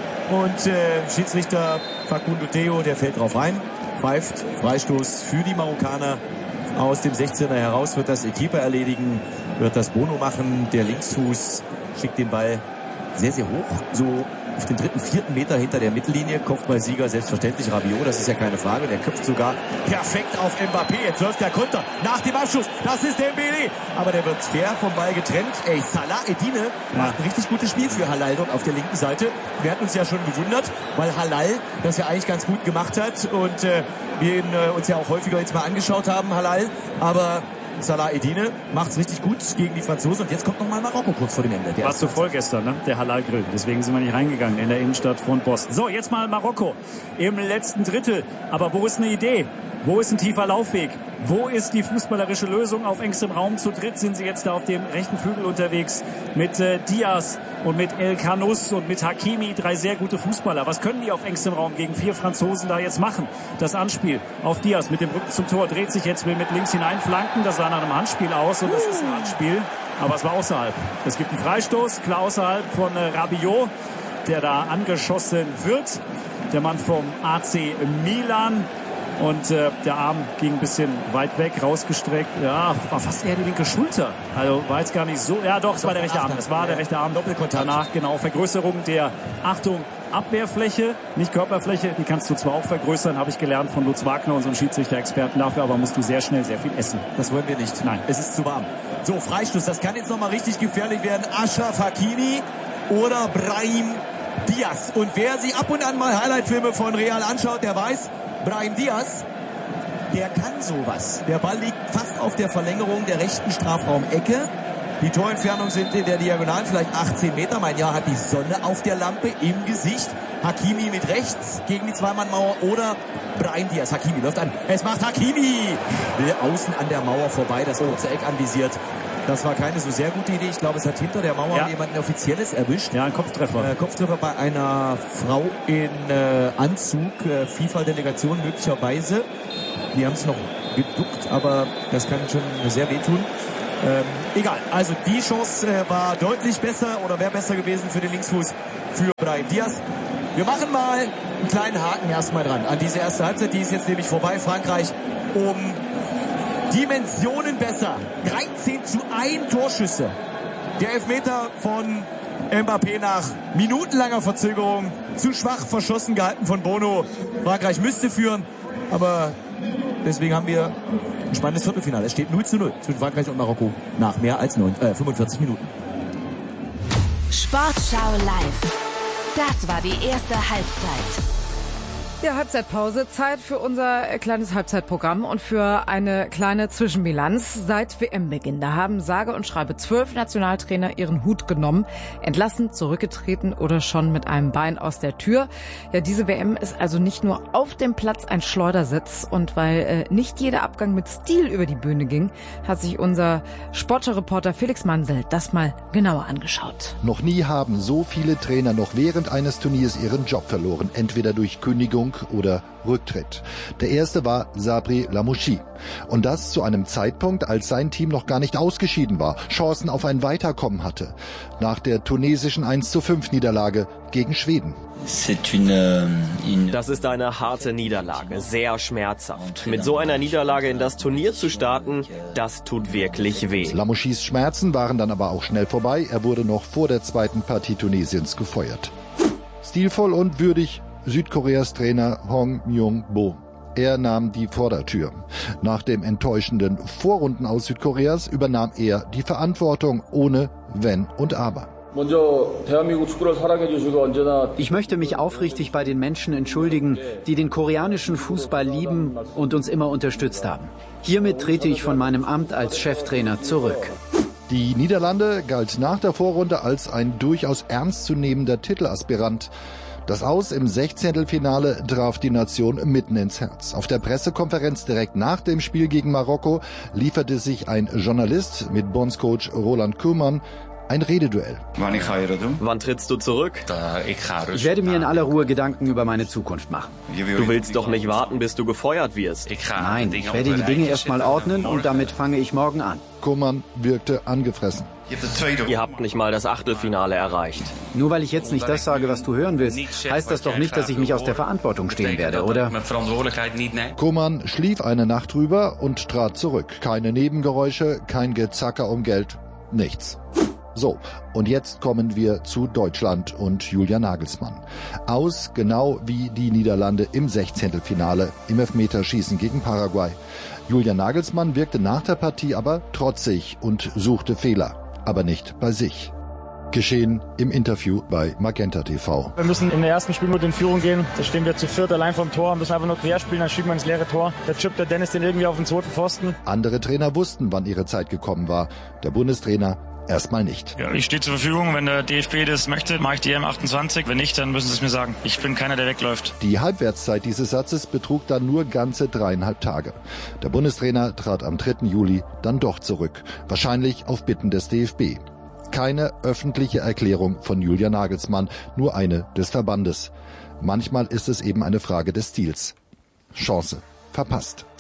Und äh, Schiedsrichter Facundo Theo, der fällt drauf rein. Pfeift Freistoß für die Marokkaner. Aus dem sechzehner heraus wird das Keeper erledigen. Wird das Bono machen. Der Linksfuß schickt den Ball sehr, sehr hoch. So auf den dritten, vierten Meter hinter der Mittellinie. Kopfballsieger selbstverständlich Rabiot, das ist ja keine Frage. Der köpft sogar perfekt auf Mbappé. Jetzt läuft der Konter nach dem Abschuss. Das ist Dembélé. Aber der wird fair vom Ball getrennt. Ey, Salah Eddine macht ein richtig gutes Spiel für Halal dort auf der linken Seite. Wir hatten uns ja schon gewundert, weil Halal das ja eigentlich ganz gut gemacht hat. Und äh, wir ihn äh, uns ja auch häufiger jetzt mal angeschaut haben, Halal. Aber Salah Eddine macht's richtig gut gegen die Franzosen. Und jetzt kommt nochmal Marokko kurz vor dem Ende. War zu voll gestern, ne? Der Halal Grill. Deswegen sind wir nicht reingegangen in der Innenstadt von Boston. So, jetzt mal Marokko im letzten Drittel. Aber wo ist eine Idee? Wo ist ein tiefer Laufweg? Wo ist die fußballerische Lösung? Auf engstem Raum zu dritt sind sie jetzt da auf dem rechten Flügel unterwegs mit äh, Diaz und mit El Khanous und mit Hakimi. Drei sehr gute Fußballer. Was können die auf engstem Raum gegen vier Franzosen da jetzt machen? Das Anspiel auf Diaz mit dem Rücken zum Tor. Dreht sich jetzt, will mit links hineinflanken. Das sah nach einem Handspiel aus und das ist ein Handspiel. Aber es war außerhalb. Es gibt einen Freistoß, klar außerhalb von äh, Rabiot, der da angeschossen wird. Der Mann vom A C Milan. Und äh, der Arm ging ein bisschen weit weg, rausgestreckt. Ja, war fast eher die linke Schulter. Also war jetzt gar nicht so. Ja doch, es war der rechte Arm. Es war der rechte Arm. Doppelkontakt. Danach, genau, Vergrößerung der, Achtung, Abwehrfläche, nicht Körperfläche. Die kannst du zwar auch vergrößern, habe ich gelernt von Lutz Wagner, unserem Schiedsrichter-Experten. Dafür aber musst du sehr schnell sehr viel essen. Das wollen wir nicht. Nein. Es ist zu warm. So, Freistoß. Das kann jetzt nochmal richtig gefährlich werden. Achraf Hakimi oder Brahim Diaz. Und wer sich ab und an mal Highlight-Filme von Real anschaut, der weiß, Brahim Diaz, der kann sowas. Der Ball liegt fast auf der Verlängerung der rechten Strafraumecke. Die Torentfernung sind in der Diagonalen vielleicht achtzehn Meter. Mein Jahr hat die Sonne auf der Lampe im Gesicht. Hakimi mit rechts gegen die Zweimannmauer oder Brahim Diaz. Hakimi läuft an. Es macht Hakimi. Will außen an der Mauer vorbei, das kurze Eck anvisiert. Das war keine so sehr gute Idee. Ich glaube, es hat hinter der Mauer ja. jemanden Offizielles erwischt. Ja, ein Kopftreffer. Äh, Kopftreffer bei einer Frau in äh, Anzug, äh, FIFA-Delegation möglicherweise. Die haben es noch geduckt, aber das kann schon sehr wehtun. Ähm, egal, also die Chance äh, war deutlich besser oder wäre besser gewesen für den Linksfuß für Brahim Diaz. Wir machen mal einen kleinen Haken erstmal dran an diese erste Halbzeit. Die ist jetzt nämlich vorbei. Frankreich um Dimensionen besser. dreizehn zu eins Torschüsse. Der Elfmeter von Mbappé nach minutenlanger Verzögerung. Zu schwach verschossen gehalten von Bono. Frankreich müsste führen, aber deswegen haben wir ein spannendes Viertelfinale. Es steht null zu null zwischen Frankreich und Marokko nach mehr als neun, äh, fünfundvierzig Minuten. Sportschau live. Das war die erste Halbzeit. Ja, Halbzeitpause. Zeit für unser kleines Halbzeitprogramm und für eine kleine Zwischenbilanz. Seit W M-Beginn, da haben sage und schreibe zwölf Nationaltrainer ihren Hut genommen, entlassen, zurückgetreten oder schon mit einem Bein aus der Tür. Ja, diese W M ist also nicht nur auf dem Platz ein Schleudersitz. Und weil äh, nicht jeder Abgang mit Stil über die Bühne ging, hat sich unser Sportreporter Felix Mansel das mal genauer angeschaut. Noch nie haben so viele Trainer noch während eines Turniers ihren Job verloren, entweder durch Kündigung oder Rücktritt. Der erste war Sabri Lamouchi. Und das zu einem Zeitpunkt, als sein Team noch gar nicht ausgeschieden war, Chancen auf ein Weiterkommen hatte. Nach der tunesischen eins zu fünf Niederlage gegen Schweden. Das ist eine harte Niederlage, sehr schmerzhaft. Mit so einer Niederlage in das Turnier zu starten, das tut wirklich weh. Lamouchis Schmerzen waren dann aber auch schnell vorbei. Er wurde noch vor der zweiten Partie Tunesiens gefeuert. Stilvoll und würdig Südkoreas Trainer Hong Myung-bo. Er nahm die Vordertür. Nach dem enttäuschenden Vorrunden aus Südkoreas übernahm er die Verantwortung ohne Wenn und Aber. Ich möchte mich aufrichtig bei den Menschen entschuldigen, die den koreanischen Fußball lieben und uns immer unterstützt haben. Hiermit trete ich von meinem Amt als Cheftrainer zurück. Die Niederlande galt nach der Vorrunde als ein durchaus ernstzunehmender Titelaspirant. Das Aus im Sechzehntelfinale traf die Nation mitten ins Herz. Auf der Pressekonferenz direkt nach dem Spiel gegen Marokko lieferte sich ein Journalist mit Bondscoach Roland Koeman ein Rededuell. Wann trittst du zurück? Ich werde mir in aller Ruhe Gedanken über meine Zukunft machen. Du willst doch nicht warten, bis du gefeuert wirst. Nein, ich werde die Dinge erstmal ordnen und damit fange ich morgen an. Koeman wirkte angefressen. Ihr habt nicht mal das Achtelfinale erreicht. Nur weil ich jetzt nicht das sage, was du hören willst, heißt das doch nicht, dass ich mich aus der Verantwortung stehen werde, oder? Koeman schlief eine Nacht drüber und trat zurück. Keine Nebengeräusche, kein Gezacker um Geld, nichts. So, und jetzt kommen wir zu Deutschland und Julian Nagelsmann. Aus genau wie die Niederlande im Sechzehntelfinale im Elfmeterschießen gegen Paraguay. Julian Nagelsmann wirkte nach der Partie aber trotzig und suchte Fehler, aber nicht bei sich. Geschehen im Interview bei Magenta T V. Wir müssen in der ersten Spielminute in Führung gehen. Da stehen wir zu viert allein vom Tor, müssen einfach nur quer spielen, dann schieben wir ins leere Tor. Da chippt der Dennis den irgendwie auf den zweiten Pfosten. Andere Trainer wussten, wann ihre Zeit gekommen war. Der Bundestrainer erstmal nicht. Ja, ich stehe zur Verfügung. Wenn der D F B das möchte, mache ich die E M achtundzwanzig. Wenn nicht, dann müssen sie es mir sagen. Ich bin keiner, der wegläuft. Die Halbwertszeit dieses Satzes betrug dann nur ganze dreieinhalb Tage. Der Bundestrainer trat am dritten Juli dann doch zurück. Wahrscheinlich auf Bitten des D F B. Keine öffentliche Erklärung von Julian Nagelsmann, nur eine des Verbandes. Manchmal ist es eben eine Frage des Stils. Chance verpasst.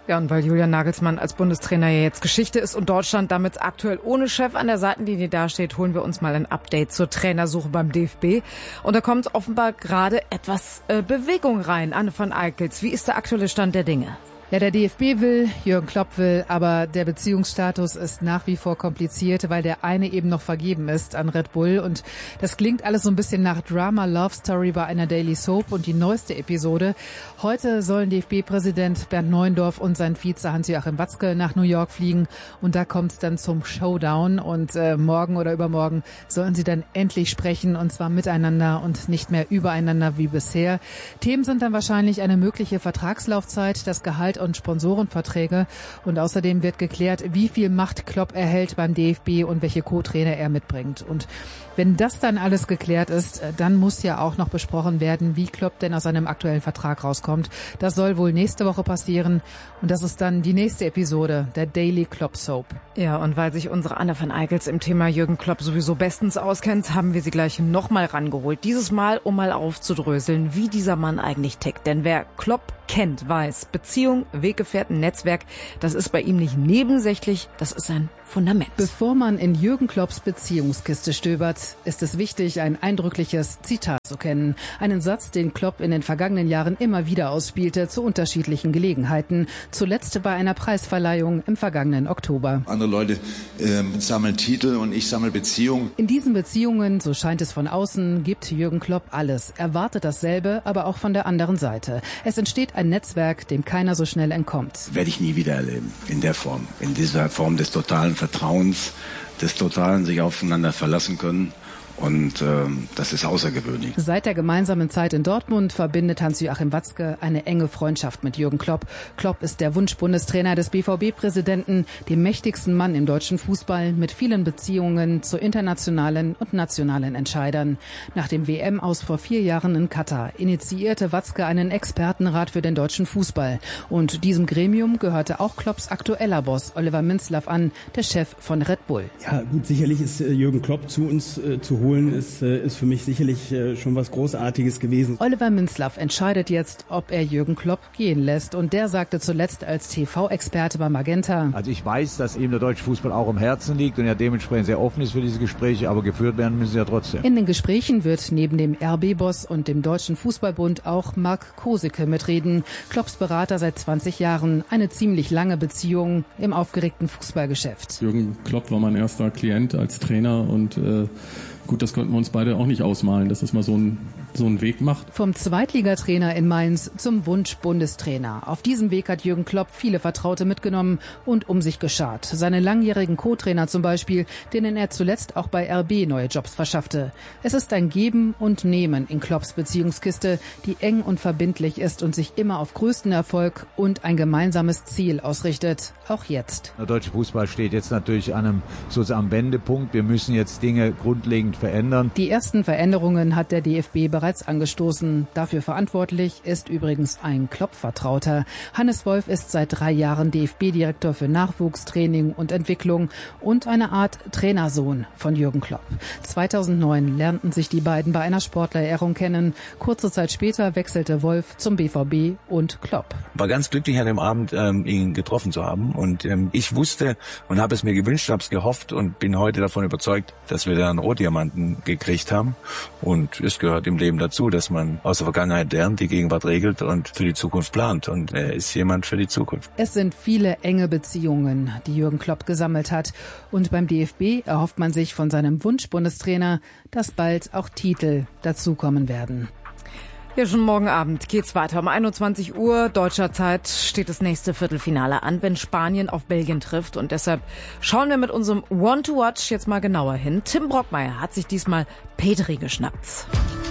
Ja, und weil Julian Nagelsmann als Bundestrainer ja jetzt Geschichte ist und Deutschland damit aktuell ohne Chef an der Seitenlinie dasteht, holen wir uns mal ein Update zur Trainersuche beim D F B. Und da kommt offenbar gerade etwas äh, Bewegung rein. Anne van Eickels, wie ist der aktuelle Stand der Dinge? Ja, der D F B will, Jürgen Klopp will, aber der Beziehungsstatus ist nach wie vor kompliziert, weil der eine eben noch vergeben ist an Red Bull. Und das klingt alles so ein bisschen nach Drama Love Story bei einer Daily Soap. Und die neueste Episode: Heute sollen D F B-Präsident Bernd Neuendorf und sein Vize Hans-Joachim Watzke nach New York fliegen. Und da kommt es dann zum Showdown. Und äh, morgen oder übermorgen sollen sie dann endlich sprechen, und zwar miteinander und nicht mehr übereinander wie bisher. Themen sind dann wahrscheinlich eine mögliche Vertragslaufzeit, das Gehalt und Sponsorenverträge, und außerdem wird geklärt, wie viel Macht Klopp erhält beim D F B und welche Co-Trainer er mitbringt. Und wenn das dann alles geklärt ist, dann muss ja auch noch besprochen werden, wie Klopp denn aus seinem aktuellen Vertrag rauskommt. Das soll wohl nächste Woche passieren, und das ist dann die nächste Episode der Daily Klopp Soap. Ja, und weil sich unsere Anne van Eickels im Thema Jürgen Klopp sowieso bestens auskennt, haben wir sie gleich nochmal rangeholt. Dieses Mal, um mal aufzudröseln, wie dieser Mann eigentlich tickt. Denn wer Klopp kennt, weiß, Beziehung, Weggefährten, Netzwerk, das ist bei ihm nicht nebensächlich, das ist ein Fundament. Bevor man in Jürgen Klopps Beziehungskiste stöbert, ist es wichtig, ein eindrückliches Zitat zu kennen. Einen Satz, den Klopp in den vergangenen Jahren immer wieder ausspielte, zu unterschiedlichen Gelegenheiten. Zuletzt bei einer Preisverleihung im vergangenen Oktober. Andere Leute äh, sammeln Titel und ich sammle Beziehungen. In diesen Beziehungen, so scheint es von außen, gibt Jürgen Klopp alles. Er wartet dasselbe, aber auch von der anderen Seite. Es entsteht ein Netzwerk, dem keiner so schnell entkommt. Werde ich nie wieder erleben, in der Form. In dieser Form des totalen Vertrauens, des totalen sich aufeinander verlassen können. Und ähm, das ist außergewöhnlich. Seit der gemeinsamen Zeit in Dortmund verbindet Hans-Joachim Watzke eine enge Freundschaft mit Jürgen Klopp. Klopp ist der Wunschbundestrainer des B V B-Präsidenten, dem mächtigsten Mann im deutschen Fußball, mit vielen Beziehungen zu internationalen und nationalen Entscheidern. Nach dem W M-Aus vor vier Jahren in Katar initiierte Watzke einen Expertenrat für den deutschen Fußball. Und diesem Gremium gehörte auch Klopps aktueller Boss Oliver Minzlaff an, der Chef von Red Bull. Ja gut, sicherlich ist äh, Jürgen Klopp zu uns äh, zu holen. Ist, ist für mich sicherlich schon was Großartiges gewesen. Oliver Minzlaff entscheidet jetzt, ob er Jürgen Klopp gehen lässt. Und der sagte zuletzt als T V-Experte bei Magenta: Also ich weiß, dass ihm der deutsche Fußball auch im Herzen liegt und er dementsprechend sehr offen ist für diese Gespräche, aber geführt werden müssen sie ja trotzdem. In den Gesprächen wird neben dem R B-Boss und dem Deutschen Fußballbund auch Marc Kosicke mitreden. Klopps Berater seit zwanzig Jahren. Eine ziemlich lange Beziehung im aufgeregten Fußballgeschäft. Jürgen Klopp war mein erster Klient als Trainer und äh Gut, das konnten wir uns beide auch nicht ausmalen, dass das mal so ein so einen Weg macht. Vom Zweitligatrainer in Mainz zum Wunsch-Bundestrainer. Auf diesem Weg hat Jürgen Klopp viele Vertraute mitgenommen und um sich geschart. Seine langjährigen Co-Trainer zum Beispiel, denen er zuletzt auch bei R B neue Jobs verschaffte. Es ist ein Geben und Nehmen in Klopps Beziehungskiste, die eng und verbindlich ist und sich immer auf größten Erfolg und ein gemeinsames Ziel ausrichtet. Auch jetzt. Der deutsche Fußball steht jetzt natürlich an einem sozusagen am Wendepunkt. Wir müssen jetzt Dinge grundlegend verändern. Die ersten Veränderungen hat der D F B bereits angestoßen. Dafür verantwortlich ist übrigens ein Klopp-Vertrauter. Hannes Wolf ist seit drei Jahren D F B-Direktor für Nachwuchstraining und Entwicklung und eine Art Trainersohn von Jürgen Klopp. zweitausendneun lernten sich die beiden bei einer Sportlerehrung kennen. Kurze Zeit später wechselte Wolf zum B V B und Klopp. War ganz glücklich an dem Abend, ähm, ihn getroffen zu haben. Und ähm, ich wusste und habe es mir gewünscht, habe es gehofft und bin heute davon überzeugt, dass wir da einen Rohdiamanten gekriegt haben. Und es gehört im Leben dazu, dass man aus der Vergangenheit lernt, die Gegenwart regelt und für die Zukunft plant. Und er ist jemand für die Zukunft. Es sind viele enge Beziehungen, die Jürgen Klopp gesammelt hat. Und beim D F B erhofft man sich von seinem Wunsch-Bundestrainer, dass bald auch Titel dazukommen werden. Ja, schon morgen Abend geht's weiter. Um einundzwanzig Uhr deutscher Zeit steht das nächste Viertelfinale an, wenn Spanien auf Belgien trifft. Und deshalb schauen wir mit unserem One to Watch jetzt mal genauer hin. Tim Brockmeier hat sich diesmal Pedri geschnappt.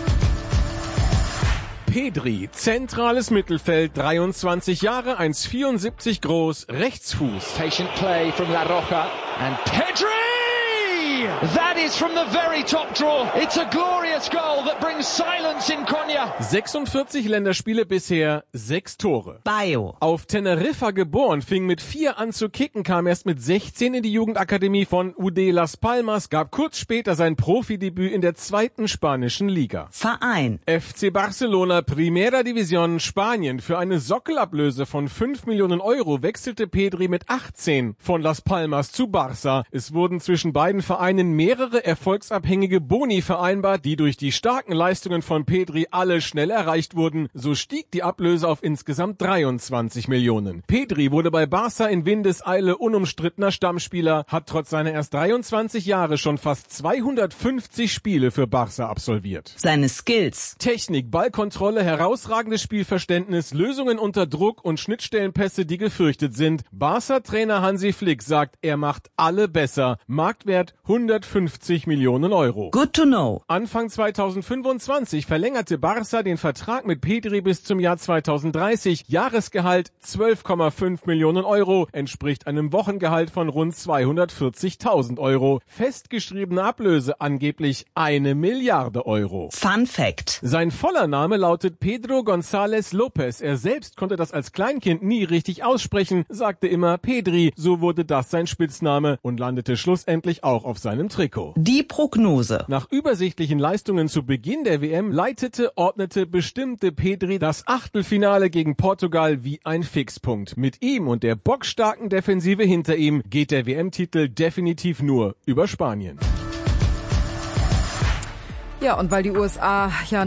Pedri, zentrales Mittelfeld, dreiundzwanzig Jahre, eins Komma vierundsiebzig groß, Rechtsfuß. Patient play from La Roca and Pedri! That is from the very top draw. It's a glorious goal. that brings silence in Konya. sechsundvierzig Länderspiele bisher, sechs Tore. Bio. Auf Teneriffa geboren, fing mit vier an zu kicken, kam erst mit sechzehn in die Jugendakademie von U D Las Palmas, gab kurz später sein Profidebüt in der zweiten spanischen Liga. Verein. F C Barcelona, Primera División, Spanien. Für eine Sockelablöse von fünf Millionen Euro wechselte Pedri mit achtzehn von Las Palmas zu Barça. Es wurden zwischen beiden Vereinen mehrere erfolgsabhängige Boni vereinbart, die durch die starken Leistungen von Pedri alle schnell erreicht wurden. So stieg die Ablöse auf insgesamt dreiundzwanzig Millionen. Pedri wurde bei Barça in Windeseile unumstrittener Stammspieler, hat trotz seiner erst dreiundzwanzig Jahre schon fast zweihundertfünfzig Spiele für Barça absolviert. Seine Skills. Technik, Ballkontrolle, herausragendes Spielverständnis, Lösungen unter Druck und Schnittstellenpässe, die gefürchtet sind. Barça-Trainer Hansi Flick sagt, er macht alle besser. Marktwert hundertfünfzig Millionen Euro. Good to know. Anfang zweitausendfünfundzwanzig verlängerte Barça den Vertrag mit Pedri bis zum Jahr zweitausenddreißig. Jahresgehalt zwölf Komma fünf Millionen Euro, entspricht einem Wochengehalt von rund zweihundertvierzigtausend Euro. Festgeschriebene Ablöse angeblich eine Milliarde Euro. Fun Fact. Sein voller Name lautet Pedro González López. Er selbst konnte das als Kleinkind nie richtig aussprechen, sagte immer Pedri. So wurde das sein Spitzname und landete schlussendlich auch auf seinem Trikot. Die Prognose. Nach übersichtlichen Leistungen zu Beginn der W M leitete, ordnete, bestimmte Pedri das Achtelfinale gegen Portugal wie ein Fixpunkt. Mit ihm und der bockstarken Defensive hinter ihm geht der W M-Titel definitiv nur über Spanien. Ja, und weil die U S A ja